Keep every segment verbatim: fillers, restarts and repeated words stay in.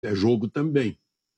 é jogo também.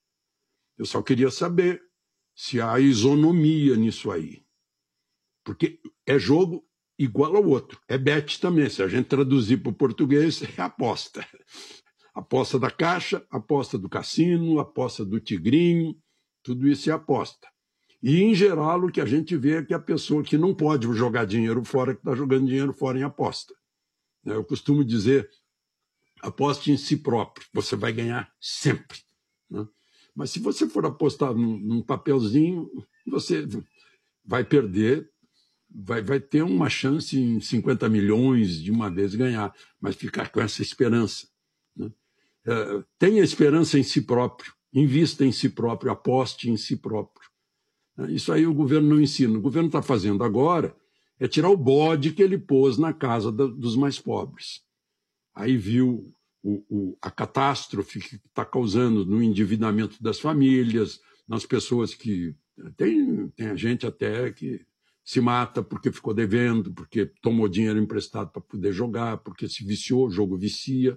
Eu só queria saber se há isonomia nisso aí. Porque é jogo igual ao outro. É bet também. Se a gente traduzir para o português, é aposta. Aposta da Caixa, aposta do cassino, aposta do tigrinho, tudo isso é aposta. E, em geral, o que a gente vê é que a pessoa que não pode jogar dinheiro fora, que está jogando dinheiro fora em aposta. Eu costumo dizer, aposte em si próprio, você vai ganhar sempre. Né? Mas se você for apostar num, num papelzinho, você vai perder, vai, vai ter uma chance em cinquenta milhões de uma vez ganhar, mas ficar com essa esperança. Né? É, tenha esperança em si próprio, invista em si próprio, aposte em si próprio. Isso aí o governo não ensina. O governo está fazendo agora é tirar o bode que ele pôs na casa da, dos mais pobres. Aí viu o, o, a catástrofe que está causando no endividamento das famílias, nas pessoas que... Tem, tem gente até que se mata porque ficou devendo, porque tomou dinheiro emprestado para poder jogar, porque se viciou, o jogo vicia.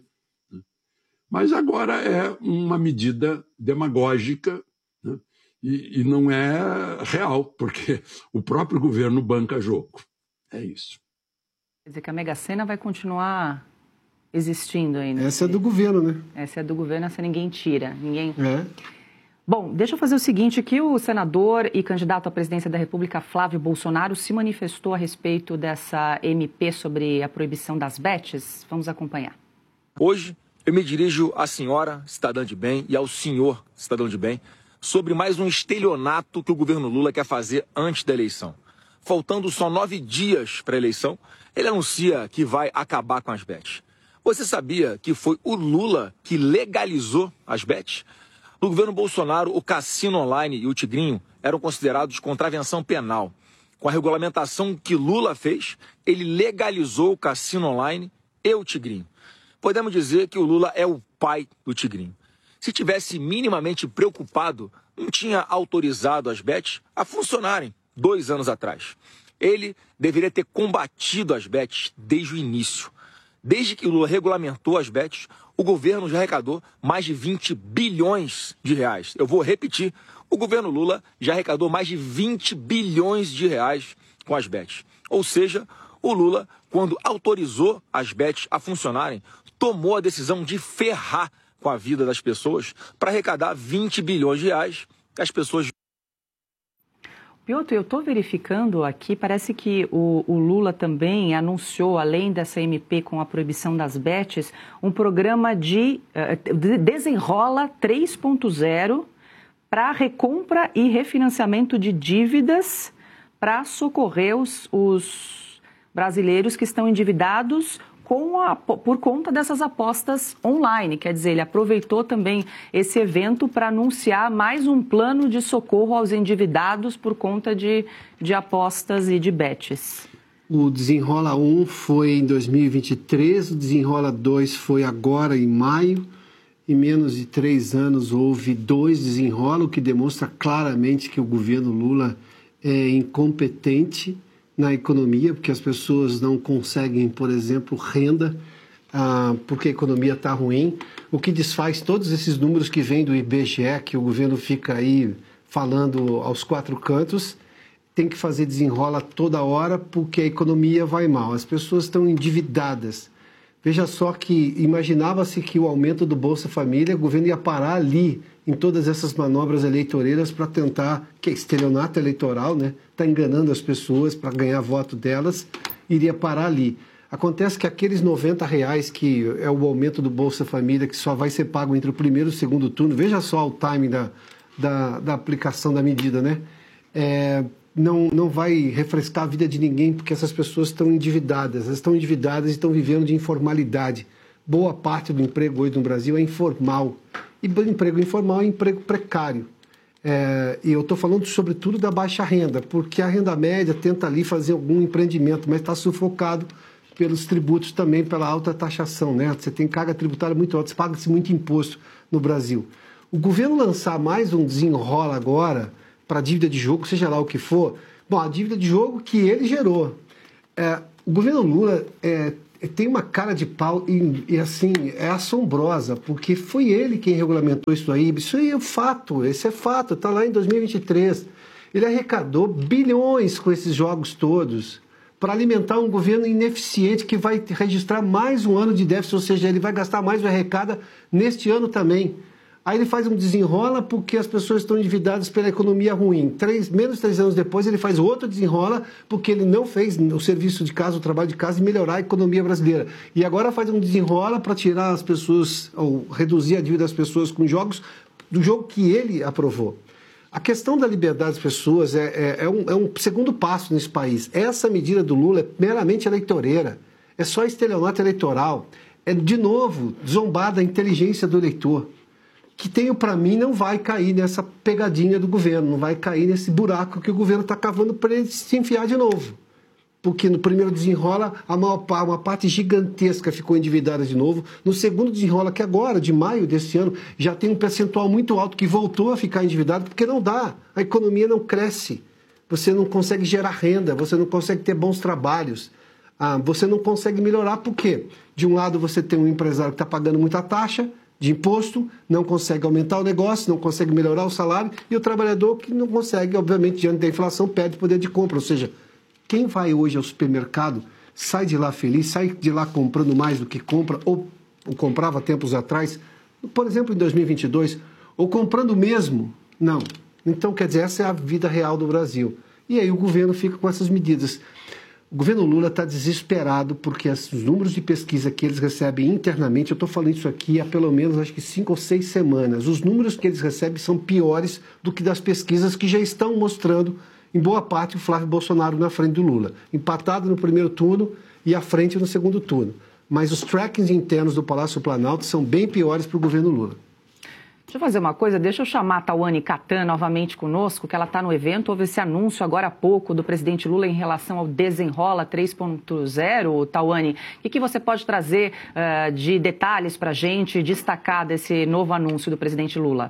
Mas agora é uma medida demagógica, né? E, e não é real, porque o próprio governo banca jogo. É isso. Quer dizer que a Mega Sena vai continuar existindo ainda. Essa é do governo, né? Essa é do governo, essa ninguém tira. Ninguém... É. Bom, deixa eu fazer o seguinte, que o senador e candidato à presidência da República, Flávio Bolsonaro, se manifestou a respeito dessa M P sobre a proibição das bets. Vamos acompanhar. Hoje, eu me dirijo à senhora, cidadã de bem, e ao senhor, cidadão de bem, sobre mais um estelionato que o governo Lula quer fazer antes da eleição. Faltando só nove dias para a eleição, ele anuncia que vai acabar com as bets. Você sabia que foi o Lula que legalizou as bets? No governo Bolsonaro, o cassino online e o tigrinho eram considerados contravenção penal. Com a regulamentação que Lula fez, ele legalizou o cassino online e o tigrinho. Podemos dizer que o Lula é o pai do tigrinho. Se tivesse minimamente preocupado, não tinha autorizado as bets a funcionarem dois anos atrás. Ele deveria ter combatido as bets desde o início. Desde que o Lula regulamentou as bets, o governo já arrecadou mais de vinte bilhões de reais. Eu vou repetir, o governo Lula já arrecadou mais de vinte bilhões de reais com as bets. Ou seja, o Lula, quando autorizou as bets a funcionarem, tomou a decisão de ferrar com a vida das pessoas para arrecadar vinte bilhões de reais que as pessoas... Piotr, eu estou verificando aqui, parece que o, o Lula também anunciou, além dessa M P com a proibição das bets, um programa de, de Desenrola três ponto zero para recompra e refinanciamento de dívidas para socorrer os, os brasileiros que estão endividados com a, por conta dessas apostas online. Quer dizer, ele aproveitou também esse evento para anunciar mais um plano de socorro aos endividados por conta de, de apostas e de bets. O Desenrola um foi em dois mil e vinte e três, o Desenrola dois foi agora em maio. Em menos de três anos houve dois Desenrola, o que demonstra claramente que o governo Lula é incompetente na economia, porque as pessoas não conseguem, por exemplo, renda, ah, porque a economia está ruim, o que desfaz todos esses números que vêm do I B G E, que o governo fica aí falando aos quatro cantos, tem que fazer desenrola toda hora porque a economia vai mal, as pessoas estão endividadas. Veja só que imaginava-se que o aumento do Bolsa Família, o governo ia parar ali em todas essas manobras eleitoreiras para tentar, que é estelionato eleitoral, né? Está enganando as pessoas para ganhar voto delas, iria parar ali. Acontece que aqueles noventa reais que é o aumento do Bolsa Família, que só vai ser pago entre o primeiro e o segundo turno, veja só o timing da, da, da aplicação da medida, né? É, não, não vai refrescar a vida de ninguém, porque essas pessoas estão endividadas, elas estão endividadas e estão vivendo de informalidade. Boa parte do emprego hoje no Brasil é informal. E emprego informal é emprego precário. É, e eu estou falando sobretudo da baixa renda, porque a renda média tenta ali fazer algum empreendimento, mas está sufocado pelos tributos também, pela alta taxação, né? Você tem carga tributária muito alta, paga-se muito imposto no Brasil. O governo lançar mais um desenrola agora para dívida de jogo, seja lá o que for, bom, a dívida de jogo que ele gerou. É, o governo Lula é, tem uma cara de pau e, e assim, é assombrosa, porque foi ele quem regulamentou isso aí. Isso aí é fato, esse é fato, está lá em dois mil e vinte e três. Ele arrecadou bilhões com esses jogos todos para alimentar um governo ineficiente que vai registrar mais um ano de déficit, ou seja, ele vai gastar mais o arrecada neste ano também. Aí ele faz um desenrola porque as pessoas estão endividadas pela economia ruim. Três, menos de três anos depois ele faz outro desenrola porque ele não fez o serviço de casa, o trabalho de casa e melhorar a economia brasileira. E agora faz um desenrola para tirar as pessoas, ou reduzir a dívida das pessoas com jogos do jogo que ele aprovou. A questão da liberdade das pessoas é, é, é, um, é um segundo passo nesse país. Essa medida do Lula é meramente eleitoreira. É só estelionato eleitoral. É, de novo, zombar da inteligência do eleitor. Que tenho para mim não vai cair nessa pegadinha do governo, não vai cair nesse buraco que o governo está cavando para ele se enfiar de novo. Porque no primeiro desenrola, a maior, uma parte gigantesca ficou endividada de novo. No segundo desenrola, que agora, de maio desse ano, já tem um percentual muito alto que voltou a ficar endividado, porque não dá, a economia não cresce. Você não consegue gerar renda, você não consegue ter bons trabalhos. Ah, você não consegue melhorar, por quê? De um lado você tem um empresário que está pagando muita taxa de imposto, não consegue aumentar o negócio, não consegue melhorar o salário, e o trabalhador que não consegue, obviamente, diante da inflação, perde poder de compra. Ou seja, quem vai hoje ao supermercado sai de lá feliz, sai de lá comprando mais do que compra, ou, ou comprava tempos atrás, por exemplo, em dois mil e vinte e dois, ou comprando mesmo? Não. Então, quer dizer, essa é a vida real do Brasil. E aí o governo fica com essas medidas. O governo Lula está desesperado porque os números de pesquisa que eles recebem internamente, eu estou falando isso aqui há pelo menos acho que cinco ou seis semanas, os números que eles recebem são piores do que das pesquisas que já estão mostrando, em boa parte, o Flávio Bolsonaro na frente do Lula. Empatado no primeiro turno e à frente no segundo turno. Mas os trackings internos do Palácio Planalto são bem piores para o governo Lula. Deixa eu fazer uma coisa, deixa eu chamar a Tawane Catan novamente conosco, que ela está no evento. Houve esse anúncio agora há pouco do presidente Lula em relação ao Desenrola três ponto zero. Tawane, o que, que você pode trazer uh, de detalhes para a gente, destacar desse novo anúncio do presidente Lula?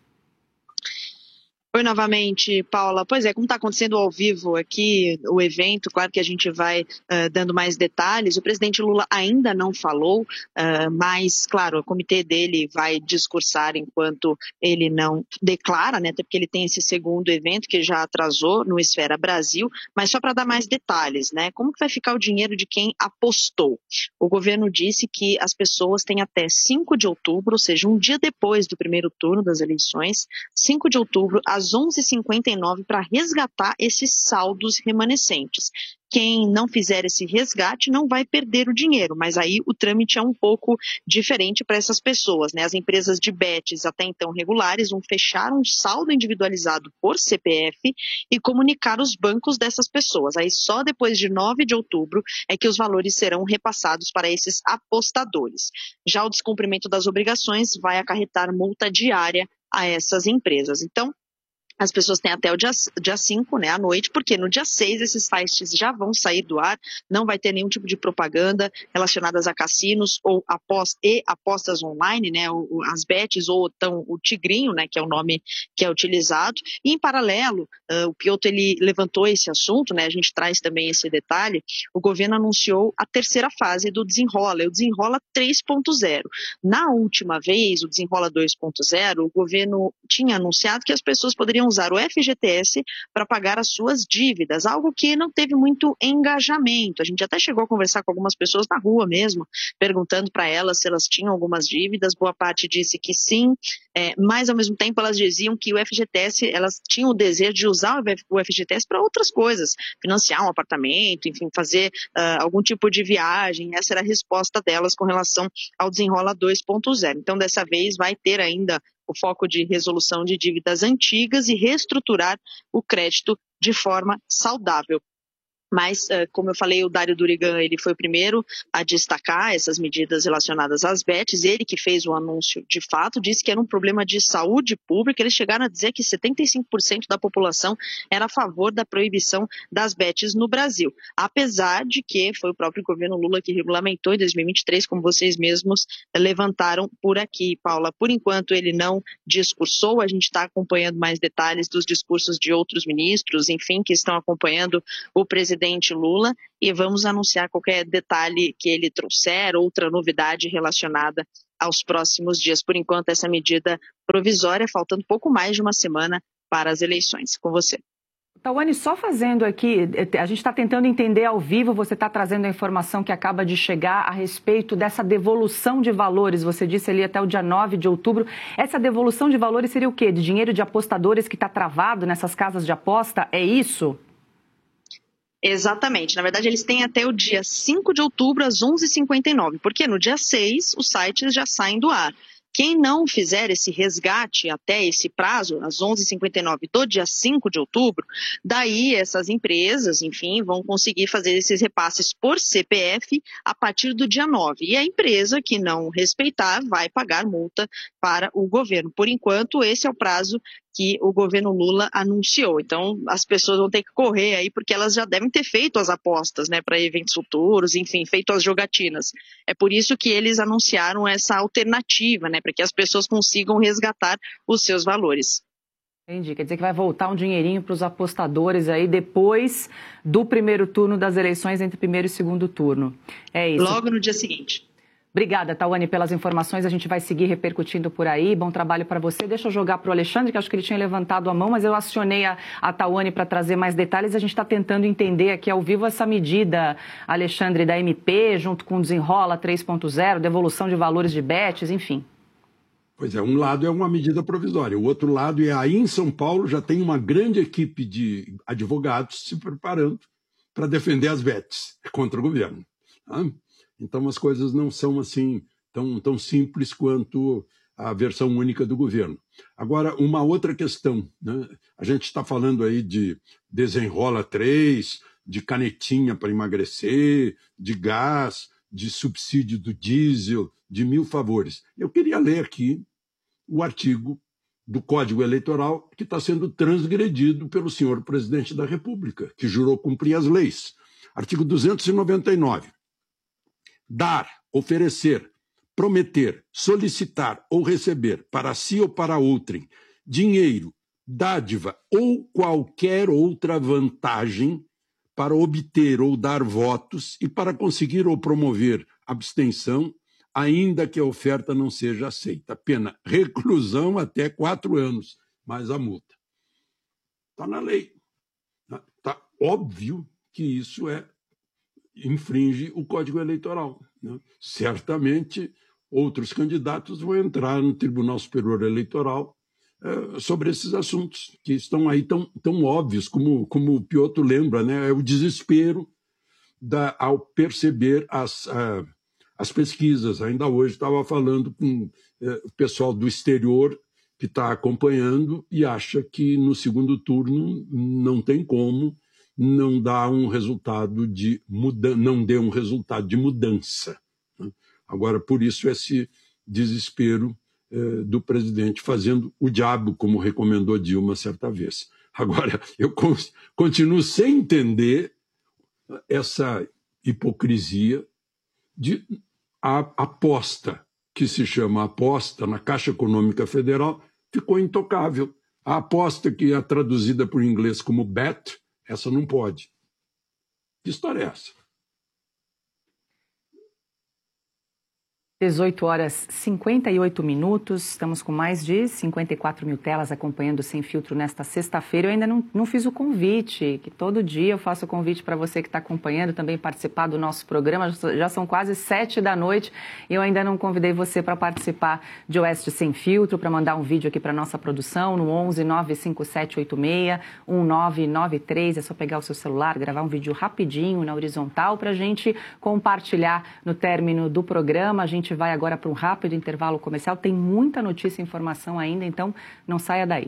Oi, novamente, Paula. Pois é, como está acontecendo ao vivo aqui o evento, claro que a gente vai uh, dando mais detalhes. O presidente Lula ainda não falou, uh, mas, claro, o comitê dele vai discursar enquanto ele não declara, né? Até porque ele tem esse segundo evento que já atrasou no Esfera Brasil, mas só para dar mais detalhes, né? Como que vai ficar o dinheiro de quem apostou? O governo disse que as pessoas têm até cinco de outubro, ou seja, um dia depois do primeiro turno das eleições, cinco de outubro, às às onze e cinquenta e nove para resgatar esses saldos remanescentes. Quem não fizer esse resgate não vai perder o dinheiro, mas aí o trâmite é um pouco diferente para essas pessoas, né? As empresas de bets até então regulares vão fechar um saldo individualizado por C P F e comunicar os bancos dessas pessoas. Aí só depois de nove de outubro é que os valores serão repassados para esses apostadores. Já o descumprimento das obrigações vai acarretar multa diária a essas empresas. Então, as pessoas têm até o dia, dia cinco, né, à noite, porque no dia seis esses sites já vão sair do ar, não vai ter nenhum tipo de propaganda relacionadas a cassinos ou apost e apostas online, né, o, as bets ou então o Tigrinho, né, que é o nome que é utilizado. E em paralelo, uh, o Piotr ele levantou esse assunto, né, a gente traz também esse detalhe, o governo anunciou a terceira fase do Desenrola, o Desenrola três ponto zero. Na última vez, o Desenrola dois ponto zero, o governo tinha anunciado que as pessoas poderiam usar o F G T S para pagar as suas dívidas, algo que não teve muito engajamento. A gente até chegou a conversar com algumas pessoas na rua mesmo, perguntando para elas se elas tinham algumas dívidas. Boa parte disse que sim, é, mas ao mesmo tempo elas diziam que o F G T S, elas tinham o desejo de usar o F G T S para outras coisas, financiar um apartamento, enfim, fazer uh, algum tipo de viagem. Essa era a resposta delas com relação ao Desenrola dois ponto zero. Então, dessa vez vai ter ainda o foco de resolução de dívidas antigas e reestruturar o crédito de forma saudável. Mas, como eu falei, o Dário Durigan ele foi o primeiro a destacar essas medidas relacionadas às bets. Ele que fez o anúncio de fato, disse que era um problema de saúde pública. Eles chegaram a dizer que setenta e cinco por cento da população era a favor da proibição das bets no Brasil. Apesar de que foi o próprio governo Lula que regulamentou em dois mil e vinte e três, como vocês mesmos levantaram por aqui, Paula. Por enquanto ele não discursou, a gente está acompanhando mais detalhes dos discursos de outros ministros, enfim, que estão acompanhando o presidente presidente Lula e vamos anunciar qualquer detalhe que ele trouxer, outra novidade relacionada aos próximos dias. Por enquanto, essa medida provisória, faltando pouco mais de uma semana para as eleições. Com você. Tawane, só fazendo aqui, a gente está tentando entender ao vivo, você está trazendo a informação que acaba de chegar a respeito dessa devolução de valores, você disse ali até o dia nove de outubro, essa devolução de valores seria o quê? De dinheiro de apostadores que está travado nessas casas de aposta, é isso? Exatamente, na verdade eles têm até o dia cinco de outubro às onze e cinquenta e nove, porque no dia seis os sites já saem do ar. Quem não fizer esse resgate até esse prazo, às onze e cinquenta e nove do dia cinco de outubro, daí essas empresas, enfim, vão conseguir fazer esses repasses por C P F a partir do dia nove. E a empresa que não respeitar vai pagar multa para o governo. Por enquanto, esse é o prazo que o governo Lula anunciou. Então, as pessoas vão ter que correr aí, porque elas já devem ter feito as apostas, né, para eventos futuros, enfim, feito as jogatinas. É por isso que eles anunciaram essa alternativa, né, para que as pessoas consigam resgatar os seus valores. Entendi, quer dizer que vai voltar um dinheirinho para os apostadores aí depois do primeiro turno das eleições, entre primeiro e segundo turno. É isso. Logo no dia seguinte. Obrigada, Tawane, pelas informações. A gente vai seguir repercutindo por aí. Bom trabalho para você. Deixa eu jogar para o Alexandre, que acho que ele tinha levantado a mão, mas eu acionei a, a Tawane para trazer mais detalhes. A gente está tentando entender aqui ao vivo essa medida, Alexandre, da M P, junto com o Desenrola três ponto zero, devolução de valores de bets, enfim. Pois é, um lado é uma medida provisória, o outro lado é aí em São Paulo já tem uma grande equipe de advogados se preparando para defender as bets contra o governo. Tá? Então as coisas não são assim tão, tão simples quanto a versão única do governo. Agora, uma outra questão, né? A gente está falando aí de Desenrola três, de canetinha para emagrecer, de gás, de subsídio do diesel, de mil favores. Eu queria ler aqui o artigo do Código Eleitoral que está sendo transgredido pelo senhor presidente da República, que jurou cumprir as leis. Artigo duzentos e noventa e nove. Dar, oferecer, prometer, solicitar ou receber para si ou para outrem dinheiro, dádiva ou qualquer outra vantagem para obter ou dar votos e para conseguir ou promover abstenção, ainda que a oferta não seja aceita. Pena reclusão até quatro anos, mais a multa. Está na lei. Está óbvio que isso é infringe o Código Eleitoral. Né? Certamente, outros candidatos vão entrar no Tribunal Superior Eleitoral eh, sobre esses assuntos, que estão aí tão, tão óbvios, como, como o Piotr lembra, né? É o desespero da, ao perceber as, uh, as pesquisas. Ainda hoje estava falando com eh, o pessoal do exterior que está acompanhando e acha que no segundo turno não tem como não dá um resultado de mudança, não dê um resultado de mudança. Agora, por isso, esse desespero eh, do presidente fazendo o diabo, como recomendou Dilma certa vez. Agora, eu continuo sem entender essa hipocrisia de a aposta, que se chama aposta na Caixa Econômica Federal, ficou intocável. A aposta que é traduzida por inglês como bet, essa não pode. Que história é essa? dezoito horas e cinquenta e oito minutos, estamos com mais de cinquenta e quatro mil telas acompanhando Sem Filtro nesta sexta-feira. Eu ainda não, não fiz o convite, que todo dia eu faço o convite para você que está acompanhando, também participar do nosso programa. Já são quase sete da noite e eu ainda não convidei você para participar de Oeste Sem Filtro, para mandar um vídeo aqui para a nossa produção no onze nove cinco sete oito seis um nove nove três. É só pegar o seu celular, gravar um vídeo rapidinho na horizontal para a gente compartilhar no término do programa. A gente vai agora para um rápido intervalo comercial. Tem muita notícia e informação ainda, então não saia daí.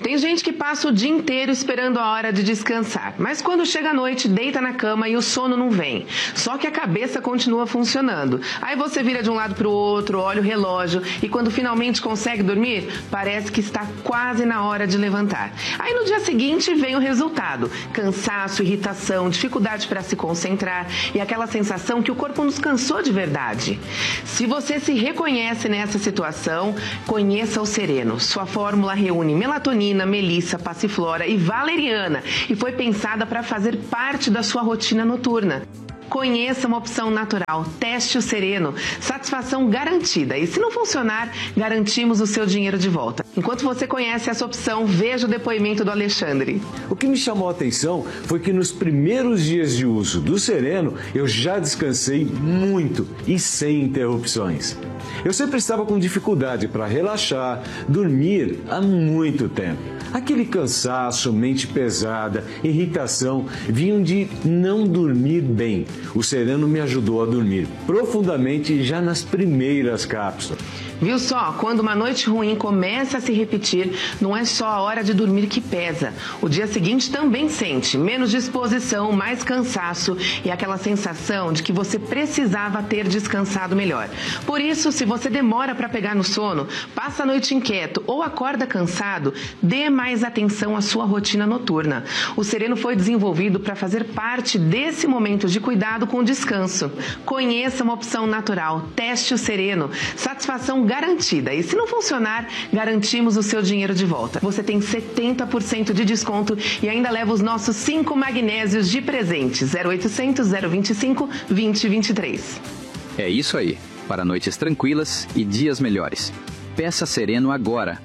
Tem gente que passa o dia inteiro esperando a hora de descansar, mas quando chega a noite, deita na cama e o sono não vem. Só que a cabeça continua funcionando. Aí você vira de um lado para o outro, olha o relógio e quando finalmente consegue dormir, parece que está quase na hora de levantar. Aí no dia seguinte vem o resultado: cansaço, irritação, dificuldade para se concentrar e aquela sensação que o corpo nos cansou de verdade. Se você se reconhece nessa situação, conheça o Sereno. Sua fórmula reúne melatonina, melissa, passiflora e valeriana e foi pensada para fazer parte da sua rotina noturna. Conheça uma opção natural, teste o Sereno, satisfação garantida. E se não funcionar, garantimos o seu dinheiro de volta. Enquanto você conhece essa opção, veja o depoimento do Alexandre. O que me chamou a atenção foi que nos primeiros dias de uso do Sereno, eu já descansei muito e sem interrupções. Eu sempre estava com dificuldade para relaxar, dormir há muito tempo. Aquele cansaço, mente pesada, irritação, vinham de não dormir bem. O Sereno me ajudou a dormir profundamente já nas primeiras cápsulas. Viu só? Quando uma noite ruim começa a se repetir, não é só a hora de dormir que pesa. O dia seguinte também sente menos disposição, mais cansaço e aquela sensação de que você precisava ter descansado melhor. Por isso, se você demora para pegar no sono, passa a noite inquieto ou acorda cansado, dê mais atenção à sua rotina noturna. O Sereno foi desenvolvido para fazer parte desse momento de cuidado com o descanso. Conheça uma opção natural, teste o Sereno, satisfação garantida. E se não funcionar, garantimos o seu dinheiro de volta. Você tem setenta por cento de desconto e ainda leva os nossos cinco magnésios de presente. zero oitocentos, zero vinte e cinco, vinte, vinte e três. É isso aí. Para noites tranquilas e dias melhores. Peça Sereno agora.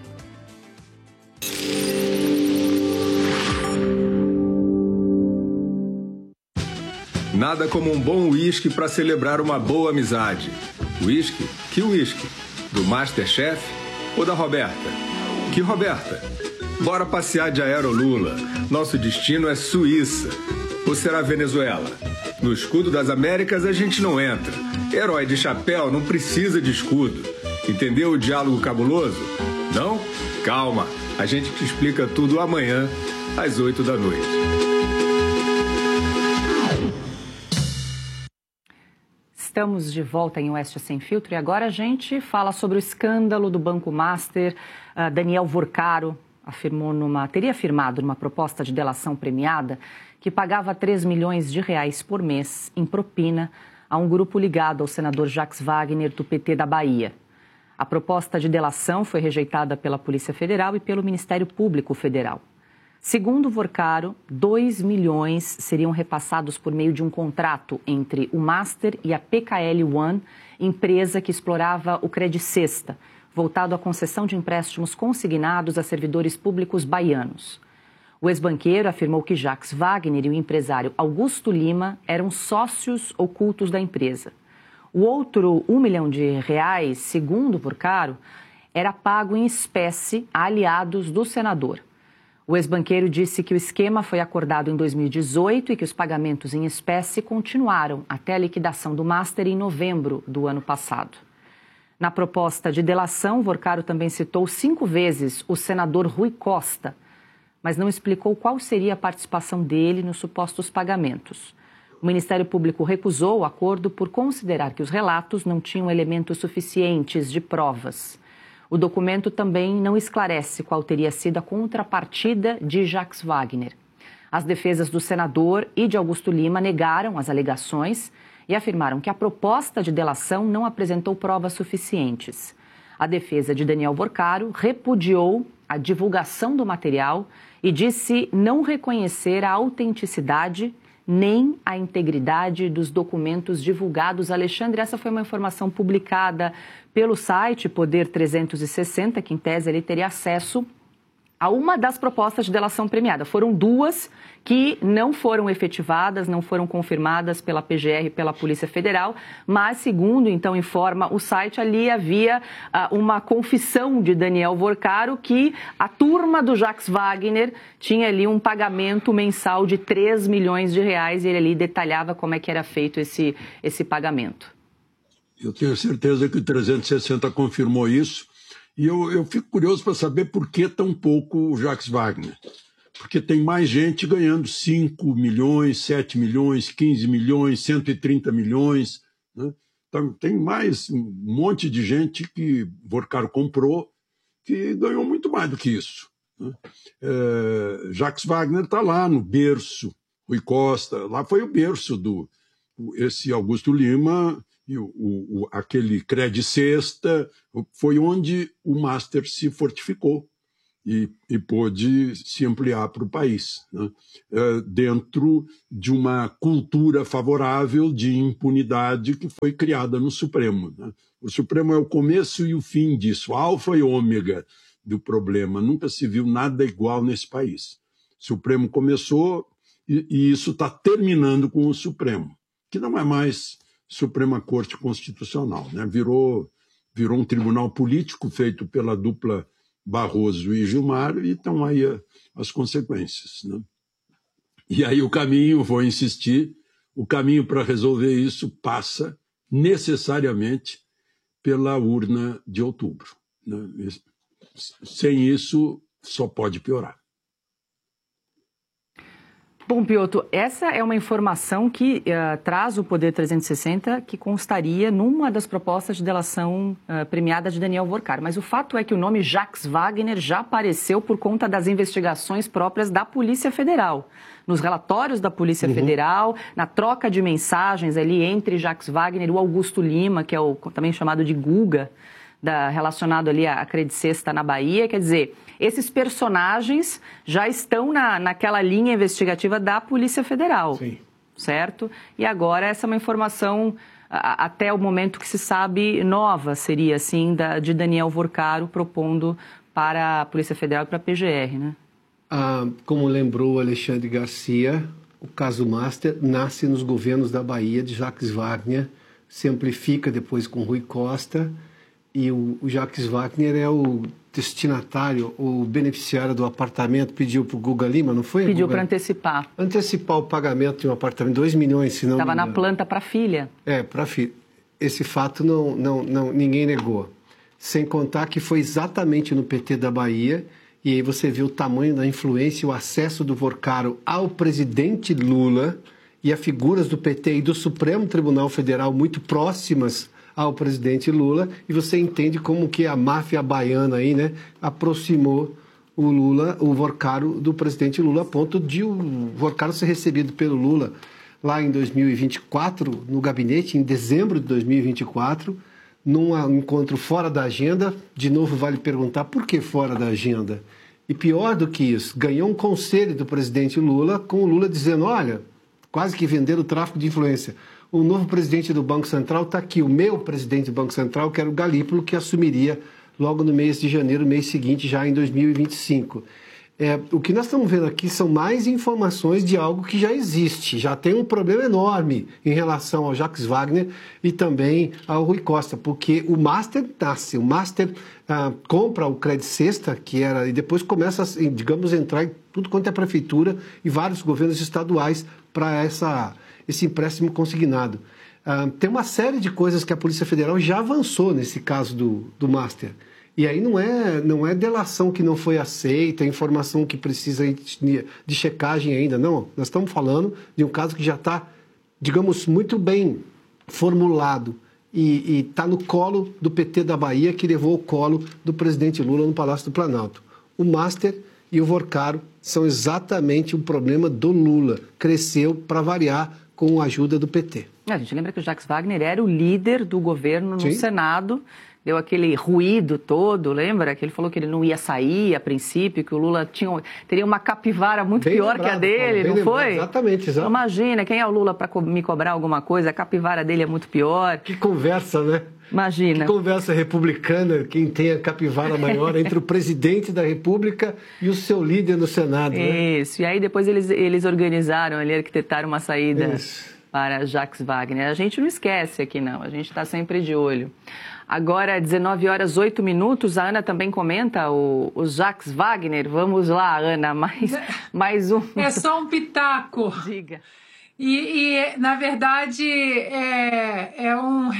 Nada como um bom uísque para celebrar uma boa amizade. Uísque? Que uísque? Do Masterchef ou da Roberta? Que Roberta? Bora passear de Aerolula. Nosso destino é Suíça. Ou será Venezuela? No escudo das Américas a gente não entra. Herói de chapéu não precisa de escudo. Entendeu o diálogo cabuloso? Não? Calma, a gente te explica tudo amanhã, às oito da noite. Estamos de volta em Oeste Sem Filtro e agora a gente fala sobre o escândalo do Banco Master. Uh, Daniel Vorcaro afirmou numa, teria afirmado numa proposta de delação premiada que pagava três milhões de reais por mês em propina a um grupo ligado ao senador Jacques Wagner do P T da Bahia. A proposta de delação foi rejeitada pela Polícia Federal e pelo Ministério Público Federal. Segundo Vorcaro, dois milhões seriam repassados por meio de um contrato entre o Master e a P K L One, empresa que explorava o Credicesta, voltado à concessão de empréstimos consignados a servidores públicos baianos. O ex-banqueiro afirmou que Jacques Wagner e o empresário Augusto Lima eram sócios ocultos da empresa. O outro um milhão de reais, segundo Vorcaro, era pago em espécie a aliados do senador. O ex-banqueiro disse que o esquema foi acordado em dois mil e dezoito e que os pagamentos em espécie continuaram até a liquidação do Master em novembro do ano passado. Na proposta de delação, Vorcaro também citou cinco vezes o senador Rui Costa, mas não explicou qual seria a participação dele nos supostos pagamentos. O Ministério Público recusou o acordo por considerar que os relatos não tinham elementos suficientes de provas. O documento também não esclarece qual teria sido a contrapartida de Jacques Wagner. As defesas do senador e de Augusto Lima negaram as alegações e afirmaram que a proposta de delação não apresentou provas suficientes. A defesa de Daniel Vorcaro repudiou a divulgação do material e disse não reconhecer a autenticidade nem a integridade dos documentos divulgados. Alexandre, essa foi uma informação publicada pelo site Poder trezentos e sessenta, que em tese ele teria acesso a uma das propostas de delação premiada. Foram duas que não foram efetivadas, não foram confirmadas pela P G R e pela Polícia Federal, mas, segundo, então, informa o site, ali havia uh, uma confissão de Daniel Vorcaro que a turma do Jacques Wagner tinha ali um pagamento mensal de três milhões de reais e ele ali detalhava como é que era feito esse, esse pagamento. Eu tenho certeza que o trezentos e sessenta confirmou isso E eu, eu fico curioso para saber por que tão pouco o Jacques Wagner. Porque tem mais gente ganhando cinco milhões, sete milhões, quinze milhões, cento e trinta milhões. Né? Então, tem mais um monte de gente que Vorcaro comprou que ganhou muito mais do que isso. Né? É, Jacques Wagner está lá no berço, Rui Costa, lá foi o berço do esse Augusto Lima, e o, o, aquele Credit Sexta, foi onde o Master se fortificou e, e pôde se ampliar para o país, né? é, dentro de uma cultura favorável de impunidade que foi criada no Supremo. Né? O Supremo é o começo e o fim disso, alfa e ômega do problema. Nunca se viu nada igual nesse país. O Supremo começou e, e isso está terminando com o Supremo, que não é mais Suprema Corte Constitucional, né? Virou, virou um tribunal político feito pela dupla Barroso e Gilmar, e estão aí a, as consequências. Né? E aí o caminho, vou insistir, o caminho para resolver isso passa necessariamente pela urna de outubro. Né? Sem isso, só pode piorar. Bom, Piotr, essa é uma informação que uh, traz o Poder trezentos e sessenta, que constaria numa das propostas de delação uh, premiada de Daniel Vorcaro. Mas o fato é que o nome Jacques Wagner já apareceu por conta das investigações próprias da Polícia Federal. Nos relatórios da Polícia uhum. Federal, na troca de mensagens ali entre Jacques Wagner e o Augusto Lima, que é o também chamado de Guga, da, relacionado ali à Credit Sexta na Bahia. Quer dizer, esses personagens já estão na, naquela linha investigativa da Polícia Federal, Sim. certo? E agora essa é uma informação, a, até o momento que se sabe, nova, seria assim, da, de Daniel Vorcaro propondo para a Polícia Federal e para a P G R, né? Ah, como lembrou Alexandre Garcia, o caso Master nasce nos governos da Bahia de Jacques Wagner, se amplifica depois com Rui Costa, e o, o Jacques Wagner é o destinatário, o beneficiário do apartamento, pediu para o Guga Lima, não foi? Pediu para antecipar. Antecipar o pagamento de um apartamento, dois milhões, se não Estava na planta para a filha. É, para a filha. Esse fato não, não, não, ninguém negou. Sem contar que foi exatamente no P T da Bahia, e aí você vê o tamanho da influência e o acesso do Vorcaro ao presidente Lula e a figuras do P T e do Supremo Tribunal Federal muito próximas ao presidente Lula, e você entende como que a máfia baiana aí, né, aproximou o Lula, o Vorcaro do presidente Lula, a ponto de o Vorcaro ser recebido pelo Lula lá em dois mil e vinte e quatro, no gabinete, em dezembro de dois mil e vinte e quatro, num encontro fora da agenda. De novo, vale perguntar por que fora da agenda? E pior do que isso, ganhou um conselho do presidente Lula, com o Lula dizendo, olha, quase que venderam o tráfico de influência. O novo presidente do Banco Central está aqui, o meu presidente do Banco Central, que era o Galípolo, que assumiria logo no mês de janeiro, mês seguinte, já em dois mil e vinte e cinco. É, o que nós estamos vendo aqui são mais informações de algo que já existe, já tem um problema enorme em relação ao Jacques Wagner e também ao Rui Costa, porque o Master nasce, o Master ah, compra o Credit Sexta, que era, e depois começa, a, digamos, a entrar em tudo quanto é prefeitura e vários governos estaduais para essa... esse empréstimo consignado. Uh, tem uma série de coisas que a Polícia Federal já avançou nesse caso do, do Master. E aí não é, não é delação que não foi aceita, informação que precisa de, de checagem ainda, não. Nós estamos falando de um caso que já está, digamos, muito bem formulado e está no colo do P T da Bahia, que levou o colo do presidente Lula no Palácio do Planalto. O Master e o Vorcaro são exatamente o problema do Lula. Cresceu, para variar, com a ajuda do P T. A gente lembra que o Jacques Wagner era o líder do governo no Sim. Senado, deu aquele ruído todo, lembra? Que ele falou que ele não ia sair a princípio, que o Lula tinha, teria uma capivara muito bem pior lembrado, que a dele, não lembrado, foi? Exatamente, exatamente. Imagina, quem é o Lula para co- me cobrar alguma coisa? A capivara dele é muito pior. Que conversa, né? Imagina. Que conversa republicana, quem tem a capivara maior entre o presidente da República e o seu líder no Senado, né? Isso, e aí depois eles, eles organizaram ali, arquitetaram uma saída Isso. para Jacques Wagner. A gente não esquece aqui, não, a gente está sempre de olho. Agora, dezenove horas, oito minutos, a Ana também comenta o, o Jacques Wagner. Vamos lá, Ana, mais, mais um. É só um pitaco. Diga. E, e na verdade, é, é um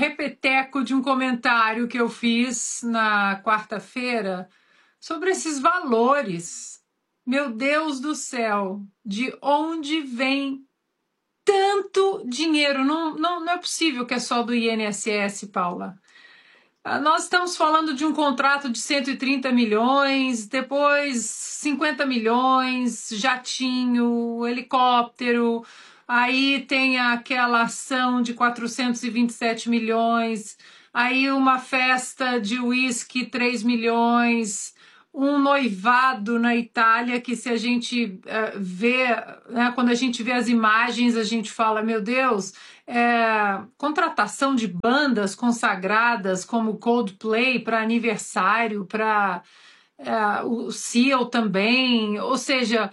repeteco de um comentário que eu fiz na quarta-feira sobre esses valores. Meu Deus do céu, de onde vem tanto dinheiro? Não, não, não é possível que é só do I N S S, Paula. Nós estamos falando de um contrato de cento e trinta milhões, depois cinquenta milhões, jatinho, helicóptero, aí tem aquela ação de quatrocentos e vinte e sete milhões, aí uma festa de uísque, três milhões, um noivado na Itália que se a gente uh, vê, né, quando a gente vê as imagens, a gente fala, meu Deus, é, contratação de bandas consagradas como Coldplay para aniversário, para é, o Seal também, ou seja,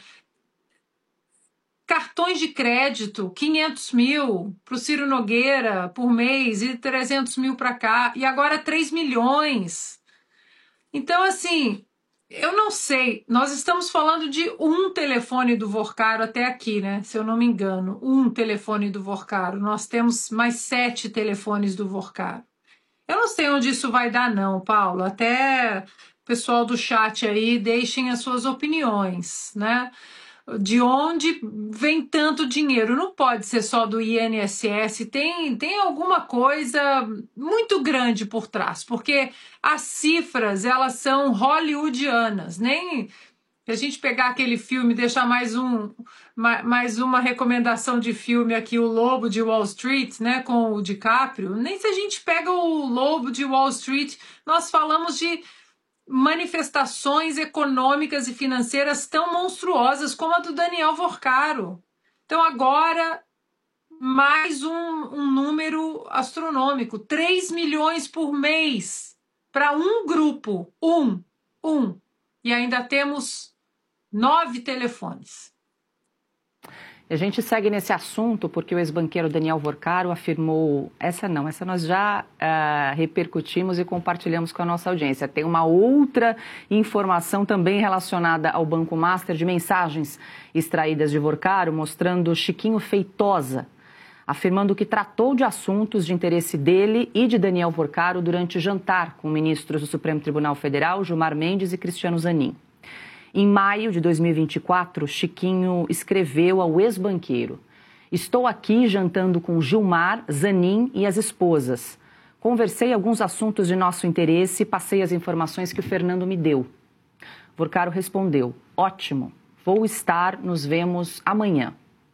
cartões de crédito, quinhentos mil para o Ciro Nogueira por mês e trezentos mil para cá, e agora três milhões. Então, assim, eu não sei, nós estamos falando de um telefone do Vorcaro até aqui, né? Se eu não me engano, um telefone do Vorcaro. Nós temos mais sete telefones do Vorcaro. Eu não sei onde isso vai dar, não, Paulo. Até o pessoal do chat aí, deixem as suas opiniões, né? De onde vem tanto dinheiro? Não pode ser só do I N S S, tem, tem alguma coisa muito grande por trás, porque as cifras, elas são hollywoodianas, nem se a gente pegar aquele filme, deixar mais, um, mais uma recomendação de filme aqui, O Lobo de Wall Street, né, com o DiCaprio, nem se a gente pega o Lobo de Wall Street, nós falamos de manifestações econômicas e financeiras tão monstruosas como a do Daniel Vorcaro. Então agora, mais um, um número astronômico, três milhões por mês para um grupo, um, um, e ainda temos nove telefones. A gente segue nesse assunto porque o ex-banqueiro Daniel Vorcaro afirmou, essa não, essa nós já uh, repercutimos e compartilhamos com a nossa audiência. Tem uma outra informação também relacionada ao Banco Master de mensagens extraídas de Vorcaro, mostrando Chiquinho Feitosa, afirmando que tratou de assuntos de interesse dele e de Daniel Vorcaro durante jantar com ministros do Supremo Tribunal Federal, Gilmar Mendes e Cristiano Zanin. Em maio de dois mil e vinte e quatro, Chiquinho escreveu ao ex-banqueiro: estou aqui jantando com Gilmar, Zanin e as esposas. Conversei alguns assuntos de nosso interesse e passei as informações que o Fernando me deu. Vorcaro respondeu: ótimo, vou estar, nos vemos amanhã.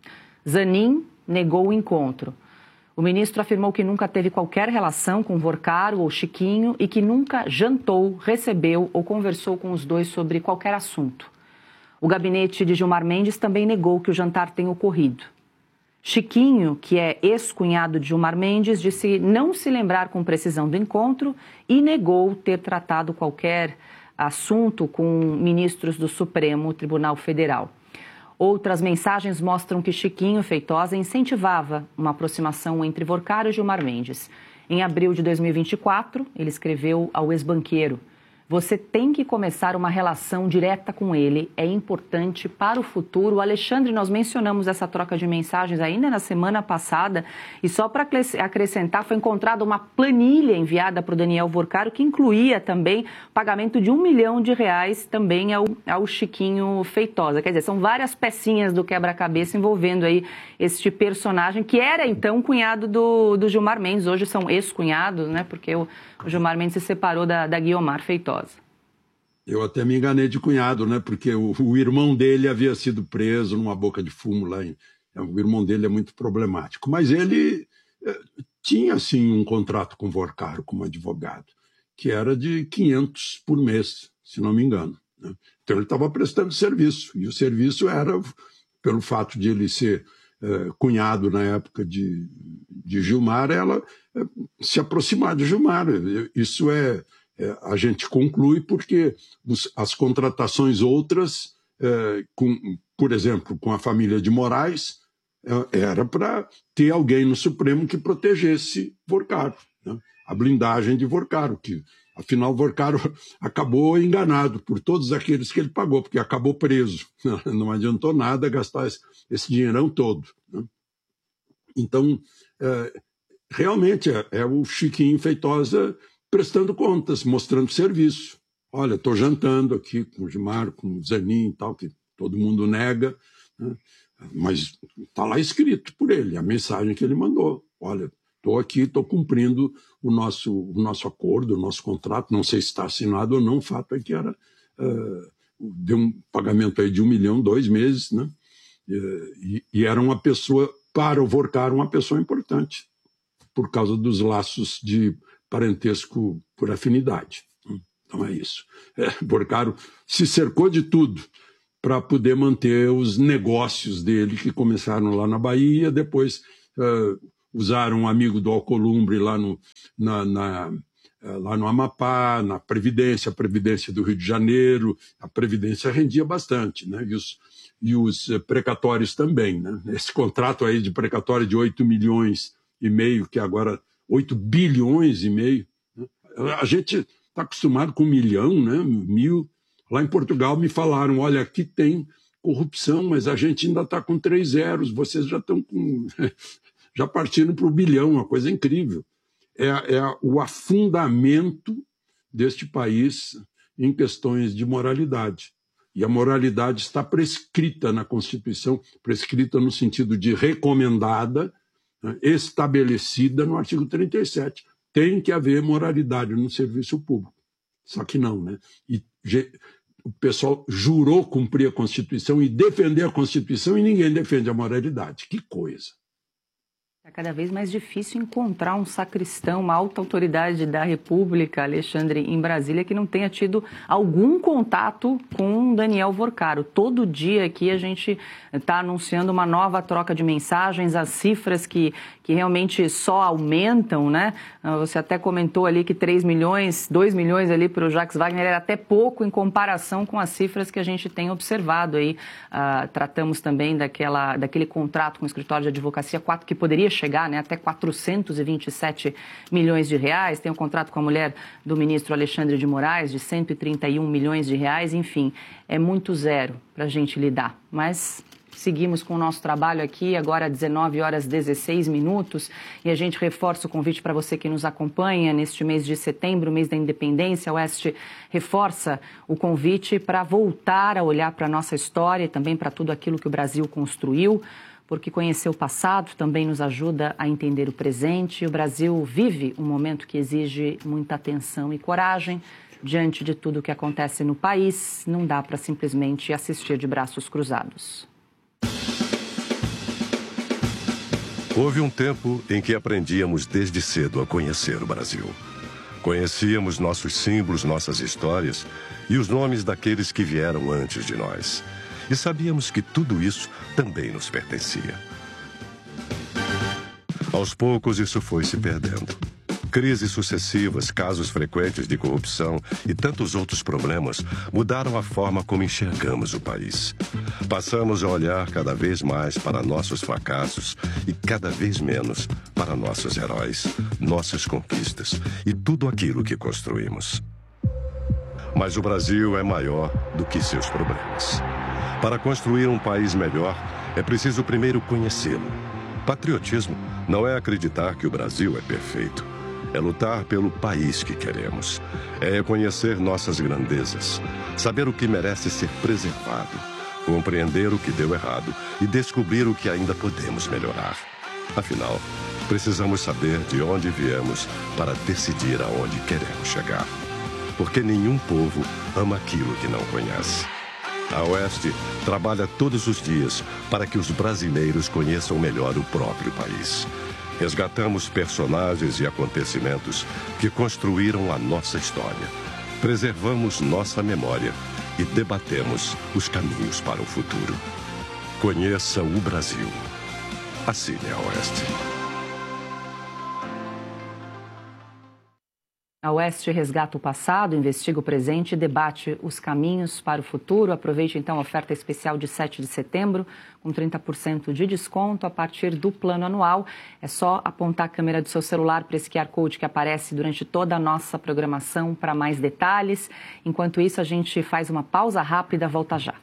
Zanin negou o encontro. O ministro afirmou que nunca teve qualquer relação com Vorcaro ou Chiquinho e que nunca jantou, recebeu ou conversou com os dois sobre qualquer assunto. O gabinete de Gilmar Mendes também negou que o jantar tenha ocorrido. Chiquinho, que é ex-cunhado de Gilmar Mendes, disse não se lembrar com precisão do encontro e negou ter tratado qualquer assunto com ministros do Supremo Tribunal Federal. Outras mensagens mostram que Chiquinho Feitosa incentivava uma aproximação entre Vorcaro e Gilmar Mendes. Em abril de dois mil e vinte e quatro, ele escreveu ao ex-banqueiro: você tem que começar uma relação direta com ele, é importante para o futuro. Alexandre, nós mencionamos essa troca de mensagens ainda na semana passada e só para acrescentar, foi encontrada uma planilha enviada para o Daniel Vorcaro que incluía também pagamento de um milhão de reais também ao, ao Chiquinho Feitosa. Quer dizer, são várias pecinhas do quebra-cabeça envolvendo aí este personagem que era então cunhado do, do Gilmar Mendes, hoje são ex-cunhados, né, porque o, o Gilmar Mendes se separou da, da Guiomar Feitosa. Eu até me enganei de cunhado, né? Porque o, o irmão dele havia sido preso numa boca de fumo lá. Em, o irmão dele é muito problemático. Mas ele eh, tinha, sim, um contrato com o Vorcaro como advogado, que era de quinhentos por mês, se não me engano, né? Então ele estava prestando serviço. E o serviço era, pelo fato de ele ser eh, cunhado na época de, de Gilmar, ela eh, se aproximar de Gilmar. Isso é... É, a gente conclui porque os, as contratações outras, é, com, por exemplo, com a família de Moraes, é, era para ter alguém no Supremo que protegesse Vorcaro, né? A blindagem de Vorcaro, que afinal Vorcaro acabou enganado por todos aqueles que ele pagou, porque acabou preso. Não adiantou nada gastar esse, esse dinheirão todo, né? Então, é, realmente é, é o Chiquinho Feitosa prestando contas, mostrando serviço. Olha, estou jantando aqui com o Gilmar, com o Zanin e tal, que todo mundo nega, né? Mas está lá escrito por ele, a mensagem que ele mandou. Olha, estou aqui, estou cumprindo o nosso, o nosso acordo, o nosso contrato, não sei se está assinado ou não, o fato é que era, uh, deu um pagamento aí de um milhão, dois meses, né? E, e era uma pessoa, para o Vorcar, uma pessoa importante, por causa dos laços de parentesco por afinidade. Então é isso. É, Vorcar se cercou de tudo para poder manter os negócios dele, que começaram lá na Bahia, depois uh, usaram um amigo do Alcolumbre lá no, na, na, uh, lá no Amapá, na Previdência, a Previdência do Rio de Janeiro. A Previdência rendia bastante, né? E os, e os precatórios também, né? Esse contrato aí de precatório de oito milhões e meio, que agora oito bilhões e meio, né? A gente está acostumado com um milhão, né? Mil. Lá em Portugal me falaram, olha, aqui tem corrupção, mas a gente ainda está com três zeros, vocês já estão com... já partindo para o bilhão, uma coisa incrível. É, é o afundamento deste país em questões de moralidade. E a moralidade está prescrita na Constituição, prescrita no sentido de recomendada, né, estabelecida no artigo trinta e sete. Tem que haver moralidade no serviço público. Só que não, né? E o pessoal jurou cumprir a Constituição e defender a Constituição e ninguém defende a moralidade. Que coisa! É cada vez mais difícil encontrar um sacristão, uma alta autoridade da República, Alexandre, em Brasília, que não tenha tido algum contato com Daniel Vorcaro. Todo dia aqui a gente está anunciando uma nova troca de mensagens, as cifras que, que realmente só aumentam, né? Você até comentou ali que três milhões, dois milhões ali para o Jacques Wagner era até pouco em comparação com as cifras que a gente tem observado aí. Uh, tratamos também daquela, daquele contrato com o escritório de advocacia, quatro, que poderia chegar, né, até quatrocentos e vinte e sete milhões de reais. Tem um contrato com a mulher do ministro Alexandre de Moraes de cento e trinta e um milhões de reais. Enfim, é muito zero para a gente lidar. Mas seguimos com o nosso trabalho aqui, agora dezenove horas e dezesseis minutos, e a gente reforça o convite para você que nos acompanha neste mês de setembro, mês da independência. A Oeste reforça o convite para voltar a olhar para a nossa história e também para tudo aquilo que o Brasil construiu, porque conhecer o passado também nos ajuda a entender o presente. O Brasil vive um momento que exige muita atenção e coragem. Diante de tudo o que acontece no país, não dá para simplesmente assistir de braços cruzados. Houve um tempo em que aprendíamos desde cedo a conhecer o Brasil. Conhecíamos nossos símbolos, nossas histórias e os nomes daqueles que vieram antes de nós. E sabíamos que tudo isso também nos pertencia. Aos poucos, isso foi se perdendo. Crises sucessivas, casos frequentes de corrupção e tantos outros problemas mudaram a forma como enxergamos o país. Passamos a olhar cada vez mais para nossos fracassos e cada vez menos para nossos heróis, nossas conquistas e tudo aquilo que construímos. Mas o Brasil é maior do que seus problemas. Para construir um país melhor, é preciso primeiro conhecê-lo. Patriotismo não é acreditar que o Brasil é perfeito. É lutar pelo país que queremos. É reconhecer nossas grandezas, saber o que merece ser preservado, compreender o que deu errado e descobrir o que ainda podemos melhorar. Afinal, precisamos saber de onde viemos para decidir aonde queremos chegar. Porque nenhum povo ama aquilo que não conhece. A Oeste trabalha todos os dias para que os brasileiros conheçam melhor o próprio país. Resgatamos personagens e acontecimentos que construíram a nossa história. Preservamos nossa memória e debatemos os caminhos para o futuro. Conheça o Brasil. Assine a Oeste. A Oeste resgata o passado, investiga o presente e debate os caminhos para o futuro. Aproveite então a oferta especial de sete de setembro, com trinta por cento de desconto a partir do plano anual. É só apontar a câmera do seu celular para esse Q R Code que aparece durante toda a nossa programação para mais detalhes. Enquanto isso, a gente faz uma pausa rápida, volta já.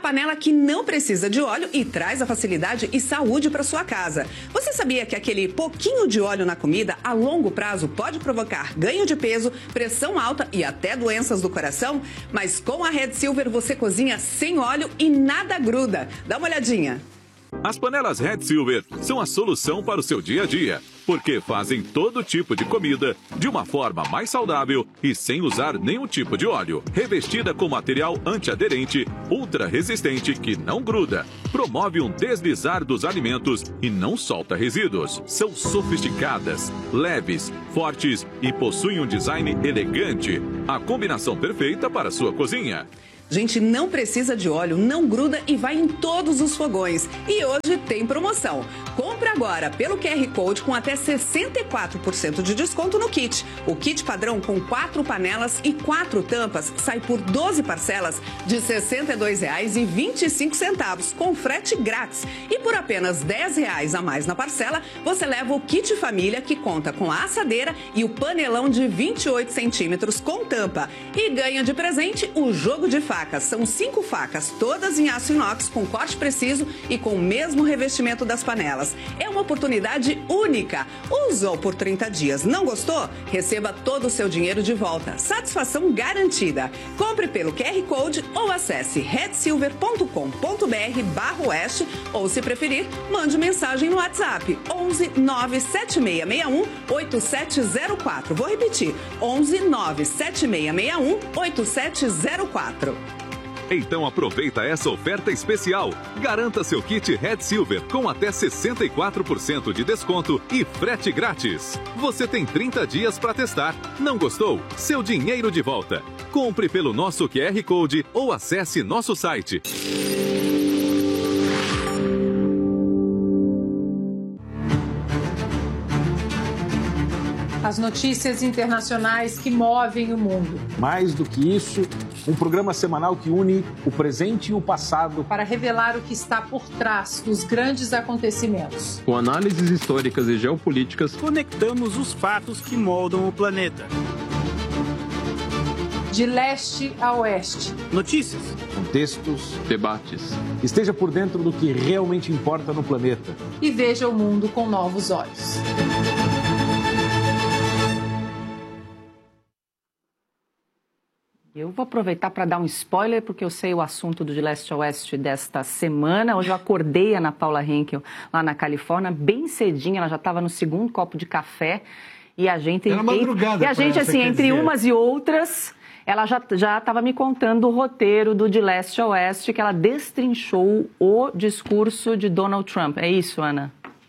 panela que não precisa de óleo e traz a facilidade e saúde para sua casa. Você sabia que aquele pouquinho de óleo na comida a longo prazo pode provocar ganho de peso, pressão alta e até doenças do coração? Mas com a Red Silver você cozinha sem óleo e nada gruda. Dá uma olhadinha. As panelas Red Silver são a solução para o seu dia a dia, porque fazem todo tipo de comida de uma forma mais saudável e sem usar nenhum tipo de óleo. Revestida com material antiaderente, ultra resistente que não gruda, promove um deslizar dos alimentos e não solta resíduos. São sofisticadas, leves, fortes e possuem um design elegante. A combinação perfeita para a sua cozinha. Gente, não precisa de óleo, não gruda e vai em todos os fogões. E hoje tem promoção. Compre agora pelo Q R Code com até sessenta e quatro por cento de desconto no kit. O kit padrão com quatro panelas e quatro tampas sai por doze parcelas de sessenta e dois reais e vinte e cinco centavos, com frete grátis. E por apenas dez reais a mais na parcela, você leva o kit família que conta com a assadeira e o panelão de vinte e oito centímetros com tampa. E ganha de presente o jogo de facas. São cinco facas, todas em aço inox, com corte preciso e com o mesmo revestimento das panelas. É uma oportunidade única. Usou por trinta dias, não gostou? Receba todo o seu dinheiro de volta. Satisfação garantida. Compre pelo Q R Code ou acesse red silver ponto com ponto br barra oeste ou, se preferir, mande mensagem no WhatsApp onze nove sete seis seis um oito sete zero quatro. Vou repetir, onze nove sete seis seis um oito sete zero quatro. Então aproveita essa oferta especial. Garanta seu kit Red Silver com até sessenta e quatro por cento de desconto e frete grátis. Você tem trinta dias para testar. Não gostou? Seu dinheiro de volta. Compre pelo nosso Q R Code ou acesse nosso site. As notícias internacionais que movem o mundo. Mais do que isso, um programa semanal que une o presente e o passado para revelar o que está por trás dos grandes acontecimentos. Com análises históricas e geopolíticas, conectamos os fatos que moldam o planeta. De leste a oeste. Notícias, contextos, debates. Esteja por dentro do que realmente importa no planeta. E veja o mundo com novos olhos. Eu vou aproveitar para dar um spoiler, porque eu sei o assunto do De Leste a Oeste desta semana. Hoje eu acordei a Ana Paula Henkel lá na Califórnia, bem cedinho, ela já estava no segundo copo de café. E a gente... Era madrugada. E a gente, assim, entre umas e outras, ela já já estava me contando o roteiro do De Leste a Oeste, que ela destrinchou o discurso de Donald Trump. É isso, Ana?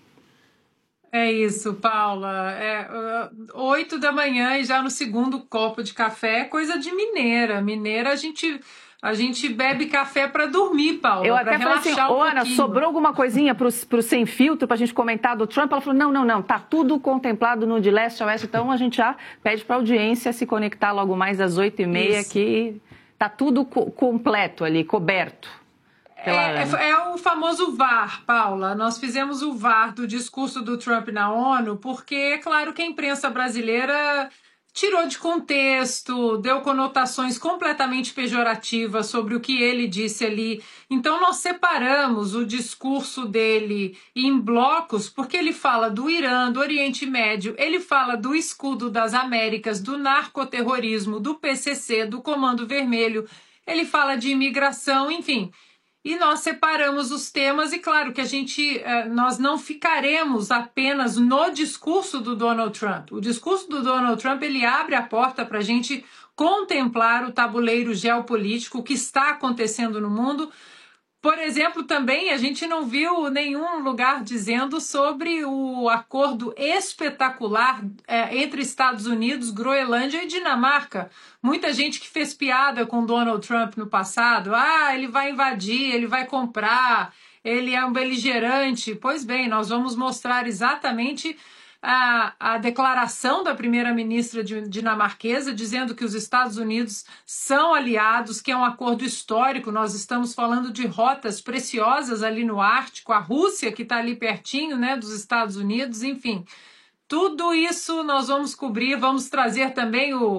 É isso, Paula. É, oito da manhã e já no segundo copo de café é coisa de mineira. Mineira, a gente, a gente bebe café para dormir, Paula. Eu até falei assim, um ô, Ana, sobrou alguma coisinha para o Sem Filtro para a gente comentar do Trump? Ela falou, não, não, não, tá tudo contemplado no De Leste a Oeste, então a gente já pede para a audiência se conectar logo mais às oito e meia, que tá tudo co- completo ali, coberto. É, é, é o famoso V A R, Paula. Nós fizemos o V A R do discurso do Trump na ONU, porque é claro que a imprensa brasileira tirou de contexto, deu conotações completamente pejorativas sobre o que ele disse ali. Então nós separamos o discurso dele em blocos, porque ele fala do Irã, do Oriente Médio, ele fala do escudo das Américas, do narcoterrorismo, do P C C, do Comando Vermelho, ele fala de imigração, enfim... E nós separamos os temas e, claro, que a gente, nós não ficaremos apenas no discurso do Donald Trump. O discurso do Donald Trump, ele abre a porta para a gente contemplar o tabuleiro geopolítico, o que está acontecendo no mundo. Por exemplo, também a gente não viu nenhum lugar dizendo sobre o acordo espetacular é, entre Estados Unidos, Groenlândia e Dinamarca. Muita gente que fez piada com Donald Trump no passado. Ah, ele vai invadir, ele vai comprar, ele é um beligerante. Pois bem, nós vamos mostrar exatamente a, a declaração da primeira-ministra dinamarquesa dizendo que os Estados Unidos são aliados, que é um acordo histórico. Nós estamos falando de rotas preciosas ali no Ártico, a Rússia que está ali pertinho, né, dos Estados Unidos, enfim. Tudo isso nós vamos cobrir, vamos trazer também o,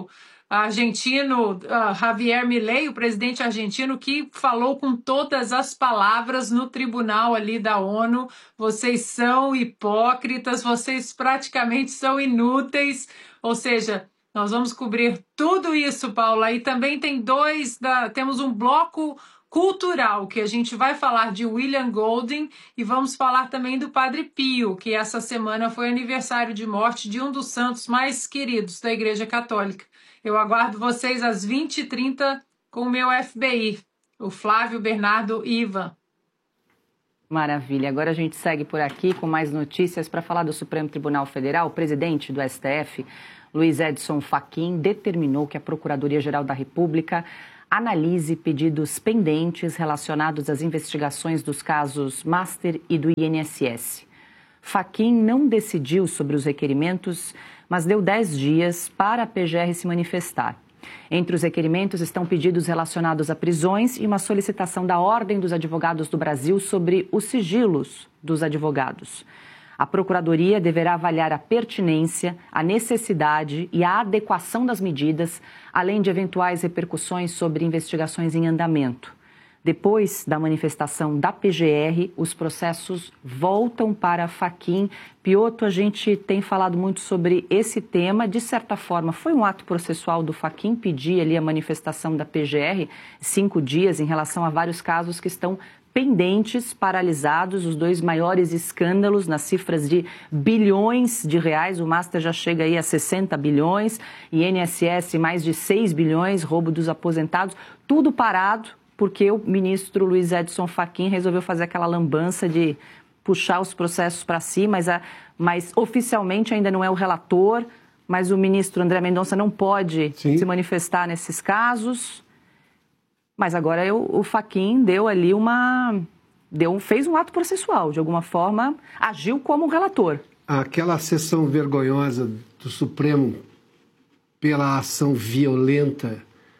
argentino uh, Javier Milei, o presidente argentino, que falou com todas as palavras no tribunal ali da ONU: vocês são hipócritas, vocês praticamente são inúteis. Ou seja, nós vamos cobrir tudo isso, Paula. E também tem dois, da, temos um bloco cultural, que a gente vai falar de William Golding e vamos falar também do Padre Pio, que essa semana foi aniversário de morte de um dos santos mais queridos da Igreja Católica. Eu aguardo vocês às vinte e trinta com o meu F B I, o Flávio Bernardo Ivan. Maravilha. Agora a gente segue por aqui com mais notícias para falar do Supremo Tribunal Federal. O presidente do S T F, Luiz Edson Fachin, determinou que a Procuradoria-Geral da República analise pedidos pendentes relacionados às investigações dos casos Master e do I N S S. Fachin não decidiu sobre os requerimentos, mas deu dez dias para a P G R se manifestar. Entre os requerimentos estão pedidos relacionados a prisões e uma solicitação da Ordem dos Advogados do Brasil sobre os sigilos dos advogados. A Procuradoria deverá avaliar a pertinência, a necessidade e a adequação das medidas, além de eventuais repercussões sobre investigações em andamento. Depois da manifestação da P G R, os processos voltam para Fachin. Piotr, a gente tem falado muito sobre esse tema. De certa forma, foi um ato processual do Fachin pedir ali a manifestação da P G R, cinco dias, em relação a vários casos que estão pendentes, paralisados, os dois maiores escândalos nas cifras de bilhões de reais. O Master já chega aí a sessenta bilhões, I N S S mais de seis bilhões, roubo dos aposentados, tudo parado, porque o ministro Luiz Edson Fachin resolveu fazer aquela lambança de puxar os processos para si, mas, a, mas oficialmente ainda não é o relator, mas o ministro André Mendonça não pode Sim. se manifestar nesses casos. Mas agora eu, o Fachin deu ali uma... Deu, fez um ato processual, de alguma forma, agiu como relator. Aquela sessão vergonhosa do Supremo pela ação violenta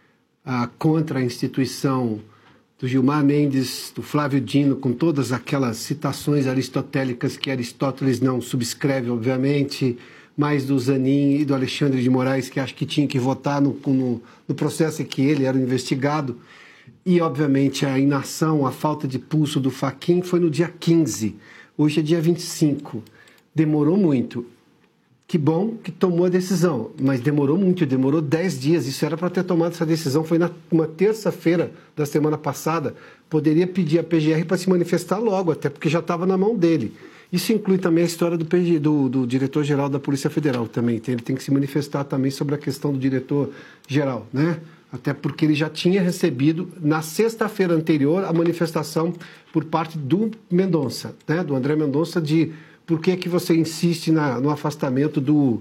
ah, contra a instituição do Gilmar Mendes, do Flávio Dino, com todas aquelas citações aristotélicas que Aristóteles não subscreve, obviamente, mais do Zanin e do Alexandre de Moraes, que acho que tinha que votar no, no, no processo em que ele era investigado. E, obviamente, a inação, a falta de pulso do Fachin foi no dia quinze. Hoje é dia vinte e cinco. Demorou muito. Que bom que tomou a decisão, mas demorou muito, demorou dez dias. Isso era para ter tomado essa decisão. Foi na uma terça-feira da semana passada. Poderia pedir a P G R para se manifestar logo, até porque já estava na mão dele. Isso inclui também a história do, do, do diretor-geral da Polícia Federal também. Ele tem que se manifestar também sobre a questão do diretor-geral, né? Até porque ele já tinha recebido, na sexta-feira anterior, a manifestação por parte do Mendonça, né? Do André Mendonça, de por que, que você insiste na, no afastamento do,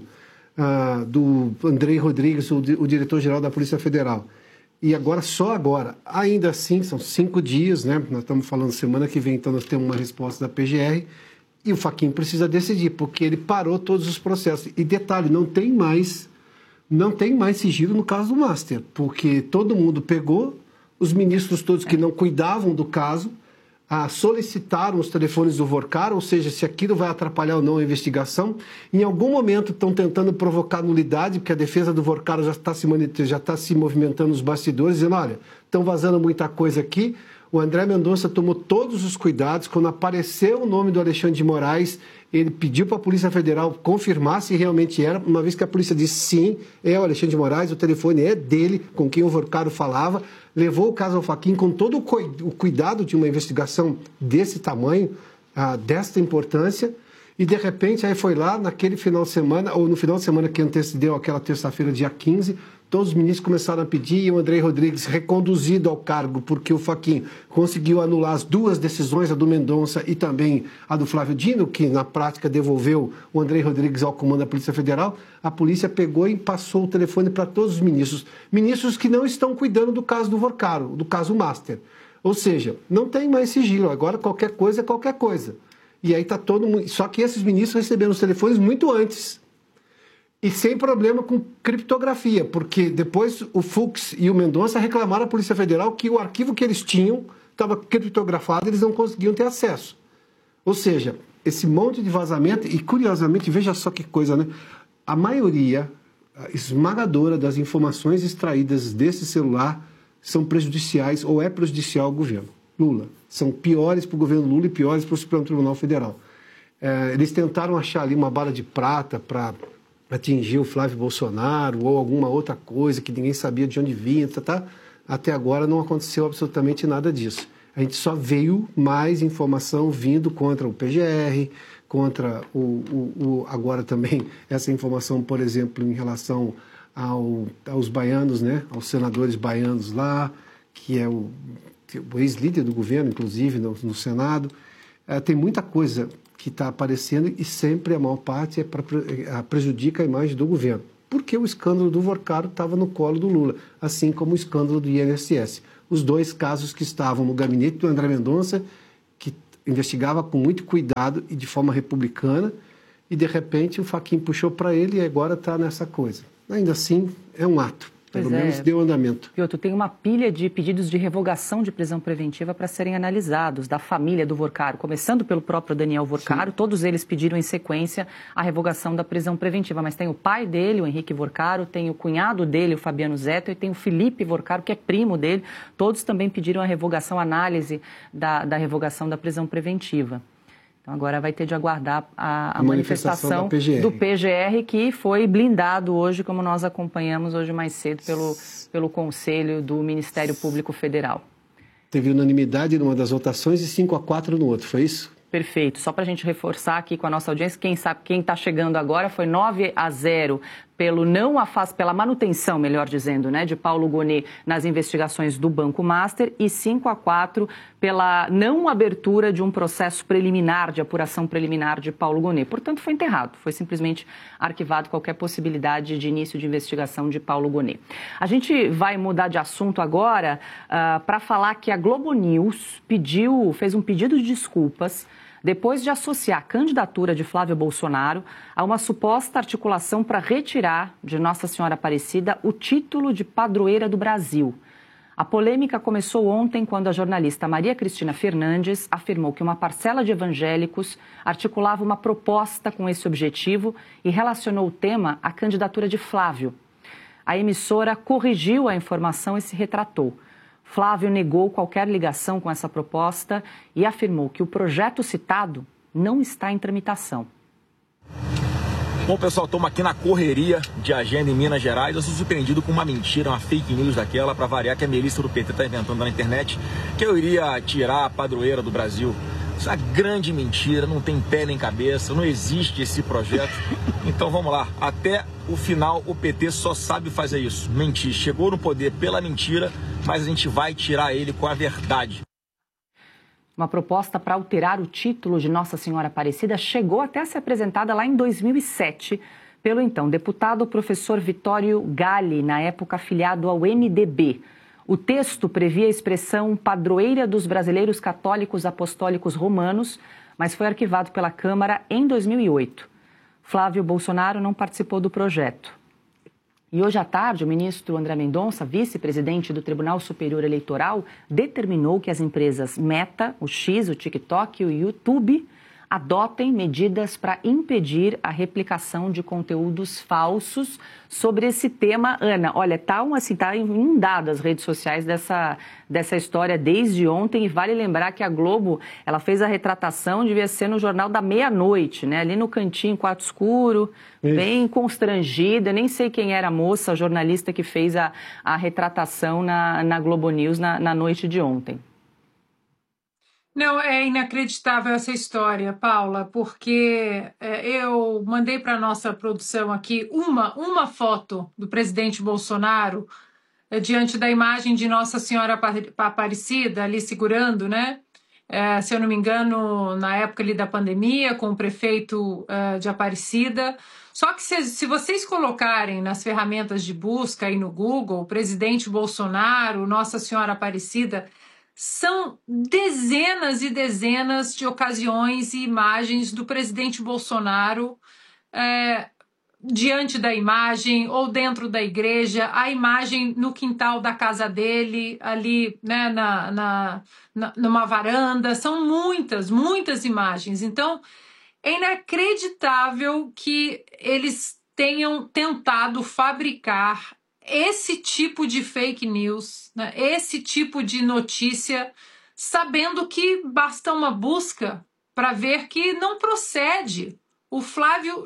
uh, do Andrei Rodrigues, o, o diretor-geral da Polícia Federal. E agora, só agora, ainda assim, são cinco dias, né? Nós estamos falando semana que vem, então nós temos uma resposta da P G R, e o Fachin precisa decidir, porque ele parou todos os processos. E detalhe, não tem mais... Não tem mais sigilo no caso do Master, porque todo mundo pegou, os ministros todos que não cuidavam do caso, ah, solicitaram os telefones do Vorcar, ou seja, se aquilo vai atrapalhar ou não a investigação. Em algum momento estão tentando provocar nulidade, porque a defesa do Vorcar já está se, já está se movimentando nos bastidores, dizendo, olha, estão vazando muita coisa aqui. O André Mendonça tomou todos os cuidados. Quando apareceu o nome do Alexandre de Moraes, ele pediu para a Polícia Federal confirmar se realmente era, uma vez que a polícia disse sim, é o Alexandre de Moraes, o telefone é dele, com quem o Vorcaro falava, levou o caso ao Fachin com todo o cuidado de uma investigação desse tamanho, ah, desta importância, e de repente aí foi lá naquele final de semana, ou no final de semana que antecedeu aquela terça-feira, dia quinze, todos os ministros começaram a pedir e o Andrei Rodrigues reconduzido ao cargo, porque o Fachin conseguiu anular as duas decisões, a do Mendonça e também a do Flávio Dino, que na prática devolveu o Andrei Rodrigues ao comando da Polícia Federal. A polícia pegou e passou o telefone para todos os ministros. Ministros que não estão cuidando do caso do Vorcaro, do caso Master. Ou seja, não tem mais sigilo, agora qualquer coisa é qualquer coisa. E aí está todo mundo... Só que esses ministros receberam os telefones muito antes. E sem problema com criptografia, porque depois o Fux e o Mendonça reclamaram à Polícia Federal que o arquivo que eles tinham estava criptografado e eles não conseguiam ter acesso. Ou seja, esse monte de vazamento, e curiosamente, veja só que coisa, né? A maioria, esmagadora das informações extraídas desse celular são prejudiciais ou é prejudicial ao governo Lula. São piores para o governo Lula e piores para o Supremo Tribunal Federal. É, eles tentaram achar ali uma bala de prata para atingir o Flávio Bolsonaro ou alguma outra coisa que ninguém sabia de onde vinha, tá, tá? Até agora não aconteceu absolutamente nada disso. A gente só veio mais informação vindo contra o P G R, contra o, o, o agora também essa informação, por exemplo, em relação ao, aos baianos, né? Aos senadores baianos lá, que é o, o ex-líder do governo, inclusive, no, no Senado. É, tem muita coisa que está aparecendo e sempre a maior parte é pra, é, prejudica a imagem do governo. Porque o escândalo do Vorcaro estava no colo do Lula, assim como o escândalo do I N S S. Os dois casos que estavam no gabinete do André Mendonça, que investigava com muito cuidado e de forma republicana, e de repente o Fachin puxou para ele e agora está nessa coisa. Ainda assim, é um ato. Pelo Pois menos é. deu andamento. Piotr, tem uma pilha de pedidos de revogação de prisão preventiva para serem analisados, da família do Vorcaro, começando pelo próprio Daniel Vorcaro. Sim. Todos eles pediram em sequência a revogação da prisão preventiva, mas tem o pai dele, o Henrique Vorcaro, tem o cunhado dele, o Fabiano Zettel, e tem o Felipe Vorcaro, que é primo dele. Todos também pediram a revogação, a análise da, da revogação da prisão preventiva. Então agora vai ter de aguardar a, a manifestação, manifestação P G R. Do P G R, que foi blindado hoje, como nós acompanhamos hoje mais cedo pelo, pelo Conselho do Ministério Público Federal. Teve unanimidade numa das votações e cinco a quatro no outro, foi isso? Perfeito. Só para a gente reforçar aqui com a nossa audiência, quem sabe, quem está chegando agora, foi nove a zero pelo não afas, pela manutenção, melhor dizendo, né, de Paulo Gonet nas investigações do Banco Master e cinco a quatro pela não abertura de um processo preliminar, de apuração preliminar de Paulo Gonet. Portanto, foi enterrado, foi simplesmente arquivado qualquer possibilidade de início de investigação de Paulo Gonet. A gente vai mudar de assunto agora uh, para falar que a Globo News pediu, fez um pedido de desculpas depois de associar a candidatura de Flávio Bolsonaro a uma suposta articulação para retirar de Nossa Senhora Aparecida o título de padroeira do Brasil. A polêmica começou ontem quando a jornalista Maria Cristina Fernandes afirmou que uma parcela de evangélicos articulava uma proposta com esse objetivo e relacionou o tema à candidatura de Flávio. A emissora corrigiu a informação e se retratou. Flávio negou qualquer ligação com essa proposta e afirmou que o projeto citado não está em tramitação. Bom, pessoal, estamos aqui na correria de agenda em Minas Gerais. Eu sou surpreendido com uma mentira, uma fake news daquela, para variar, que a Melissa do P T está inventando na internet, que eu iria tirar a padroeira do Brasil. Isso é uma grande mentira, não tem pé nem cabeça, não existe esse projeto. Então vamos lá, até o final o P T só sabe fazer isso, mentir. Chegou no poder pela mentira, mas a gente vai tirar ele com a verdade. Uma proposta para alterar o título de Nossa Senhora Aparecida chegou até a ser apresentada lá em dois mil e sete pelo então deputado professor Vitório Galli, na época afiliado ao M D B. O texto previa a expressão padroeira dos brasileiros católicos apostólicos romanos, mas foi arquivado pela Câmara em dois mil e oito. Flávio Bolsonaro não participou do projeto. E hoje à tarde, o ministro André Mendonça, vice-presidente do Tribunal Superior Eleitoral, determinou que as empresas Meta, o X, o TikTok e o YouTube adotem medidas para impedir a replicação de conteúdos falsos sobre esse tema. Ana, olha, tá, um, assim, tá inundado as redes sociais dessa, dessa história desde ontem, e vale lembrar que a Globo, ela fez a retratação, devia ser no Jornal da Meia-Noite, né, ali no cantinho, quarto escuro, Isso. bem constrangida, nem sei quem era a moça, a jornalista que fez a, a retratação na, na Globo News na, na noite de ontem. Não, é inacreditável essa história, Paula, porque é, eu mandei para a nossa produção aqui uma, uma foto do presidente Bolsonaro é, diante da imagem de Nossa Senhora Aparecida, ali segurando, né? É, se eu não me engano, na época ali da pandemia, com o prefeito é, de Aparecida. Só que se, se vocês colocarem nas ferramentas de busca aí no Google, presidente Bolsonaro, Nossa Senhora Aparecida, são dezenas e dezenas de ocasiões e imagens do presidente Bolsonaro é, diante da imagem ou dentro da igreja, a imagem no quintal da casa dele, ali, né, na, na, na, numa varanda. São muitas, muitas imagens. Então, é inacreditável que eles tenham tentado fabricar esse tipo de fake news, né? Esse tipo de notícia, sabendo que basta uma busca para ver que não procede. O Flávio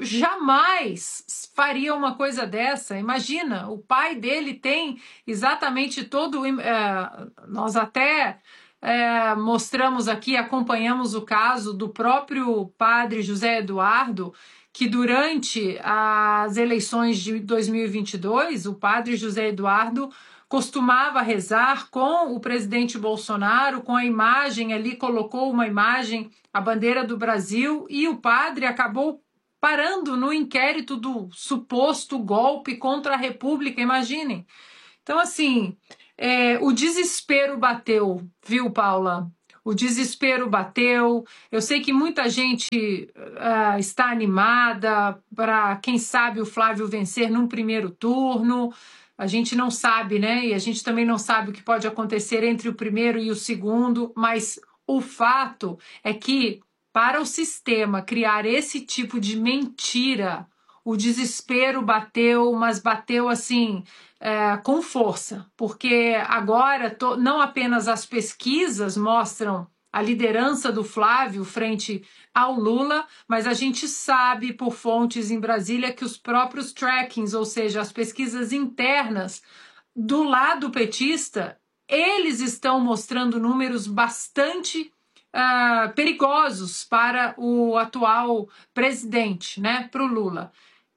jamais faria uma coisa dessa. Imagina, o pai dele tem exatamente todo... É, nós até é, mostramos aqui, acompanhamos o caso do próprio padre José Eduardo, que durante as eleições de dois mil e vinte e dois, o padre José Eduardo costumava rezar com o presidente Bolsonaro, com a imagem ali, colocou uma imagem, a bandeira do Brasil, e o padre acabou parando no inquérito do suposto golpe contra a República, imaginem. Então, assim, é, o desespero bateu, viu, Paula? O desespero bateu. Eu sei que muita gente uh, está animada para, quem sabe, o Flávio vencer num primeiro turno. A gente não sabe, né? E a gente também não sabe o que pode acontecer entre o primeiro e o segundo, mas o fato é que, para o sistema criar esse tipo de mentira, o desespero bateu, mas bateu assim, é, com força, porque agora to, não apenas as pesquisas mostram a liderança do Flávio frente ao Lula, mas a gente sabe por fontes em Brasília que os próprios trackings, ou seja, as pesquisas internas do lado petista, eles estão mostrando números bastante uh, perigosos para o atual presidente, né, para o Lula.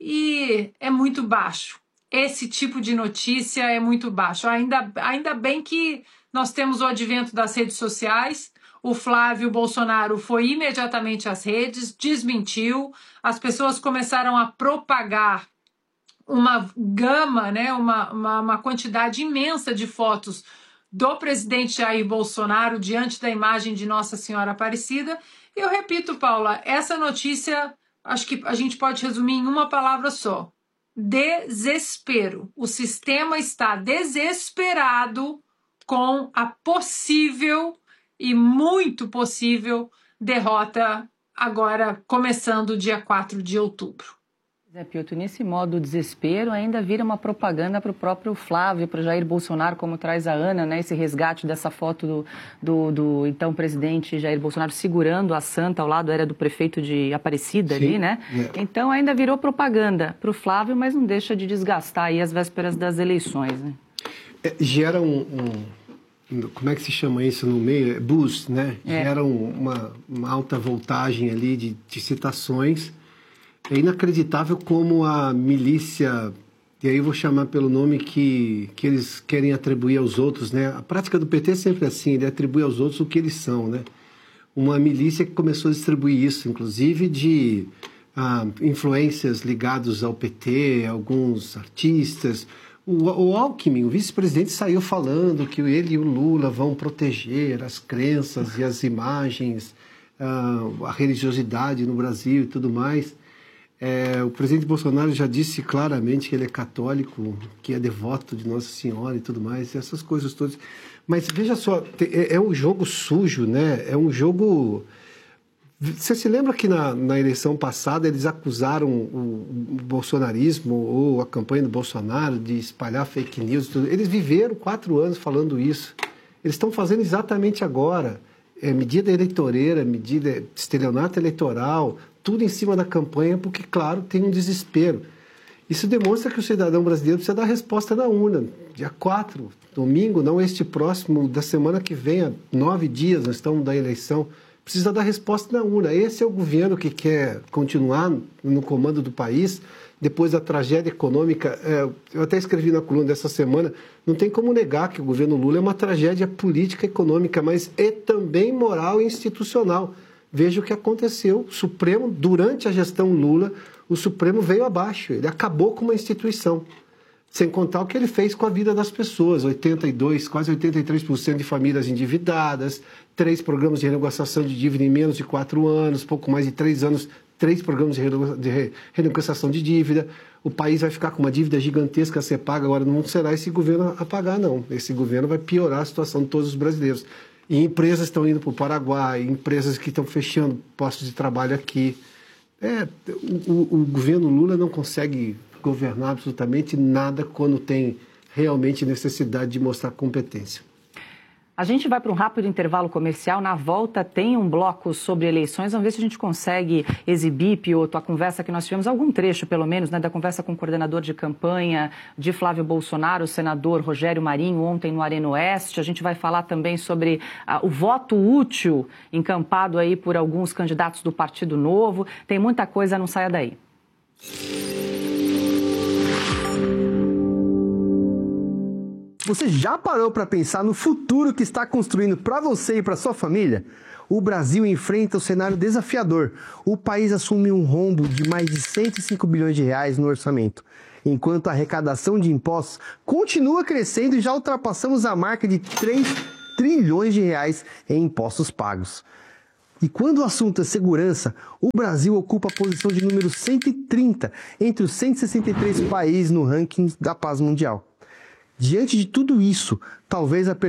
E é muito baixo. Esse tipo de notícia é muito baixo. Ainda, ainda bem que nós temos o advento das redes sociais. O Flávio Bolsonaro foi imediatamente às redes, desmentiu, as pessoas começaram a propagar uma gama, né, uma, uma, uma quantidade imensa de fotos do presidente Jair Bolsonaro diante da imagem de Nossa Senhora Aparecida. E eu repito, Paula, essa notícia, acho que a gente pode resumir em uma palavra só: desespero. O sistema está desesperado com a possível e muito possível derrota agora começando dia quatro de outubro. Zé Piotr, nesse modo desespero ainda vira uma propaganda para o próprio Flávio, para o Jair Bolsonaro, como traz a Ana, né, esse resgate dessa foto do, do, do então presidente Jair Bolsonaro segurando a santa ao lado, era do prefeito de Aparecida. Sim, ali, né? É. Então ainda virou propaganda para o Flávio, mas não deixa de desgastar aí as vésperas das eleições, né? É, gera um... um... Como é que se chama isso no meio? Boost, né? É. Gera uma, uma alta voltagem ali de, de citações. É inacreditável como a milícia, e aí eu vou chamar pelo nome que, que eles querem atribuir aos outros, né? A prática do P T é sempre assim, ele atribui aos outros o que eles são, né? Uma milícia que começou a distribuir isso, inclusive de ah, influências ligadas ao P T, alguns artistas. O, o Alckmin, o vice-presidente, saiu falando que ele e o Lula vão proteger as crenças e as imagens, uh, a religiosidade no Brasil e tudo mais. É, o presidente Bolsonaro já disse claramente que ele é católico, que é devoto de Nossa Senhora e tudo mais, essas coisas todas. Mas veja só, é, é um jogo sujo, né? É um jogo... Você se lembra que na, na eleição passada eles acusaram o, o bolsonarismo ou a campanha do Bolsonaro de espalhar fake news? Tudo. Eles viveram quatro anos falando isso. Eles estão fazendo exatamente agora. É, medida eleitoreira, medida estelionato eleitoral, tudo em cima da campanha, porque, claro, tem um desespero. Isso demonstra que o cidadão brasileiro precisa dar resposta na urna. Dia quatro, domingo, não este próximo, da semana que vem, há nove dias, nós estamos da eleição. Precisa dar resposta na urna. Esse é o governo que quer continuar no comando do país, depois da tragédia econômica. É, eu até escrevi na coluna dessa semana, não tem como negar que o governo Lula é uma tragédia política e econômica, mas é também moral e institucional. Veja o que aconteceu. O Supremo, durante a gestão Lula, o Supremo veio abaixo. Ele acabou com uma instituição. Sem contar o que ele fez com a vida das pessoas. oitenta e dois por cento, quase oitenta e três por cento de famílias endividadas, três programas de renegociação de dívida em menos de quatro anos, pouco mais de três anos, três programas de renegociação de dívida. O país vai ficar com uma dívida gigantesca a ser paga. Agora não será esse governo a pagar, não. Esse governo vai piorar a situação de todos os brasileiros. E empresas estão indo para o Paraguai, empresas que estão fechando postos de trabalho aqui. É, o, o governo Lula não consegue governar absolutamente nada quando tem realmente necessidade de mostrar competência. A gente vai para um rápido intervalo comercial. Na volta tem um bloco sobre eleições. Vamos ver se a gente consegue exibir, Piotr, a conversa que nós tivemos, algum trecho, pelo menos, né, da conversa com o coordenador de campanha de Flávio Bolsonaro, o senador Rogério Marinho, ontem no Arena Oeste. A gente vai falar também sobre uh, o voto útil encampado aí por alguns candidatos do Partido Novo. Tem muita coisa, não saia daí. Você já parou para pensar no futuro que está construindo para você e para sua família? O Brasil enfrenta o cenário desafiador. O país assume um rombo de mais de cento e cinco bilhões de reais no orçamento, enquanto a arrecadação de impostos continua crescendo e já ultrapassamos a marca de três trilhões de reais em impostos pagos. E quando o assunto é segurança, o Brasil ocupa a posição de número cento e trinta entre os cento e sessenta e três países no ranking da paz mundial. Diante de tudo isso, talvez a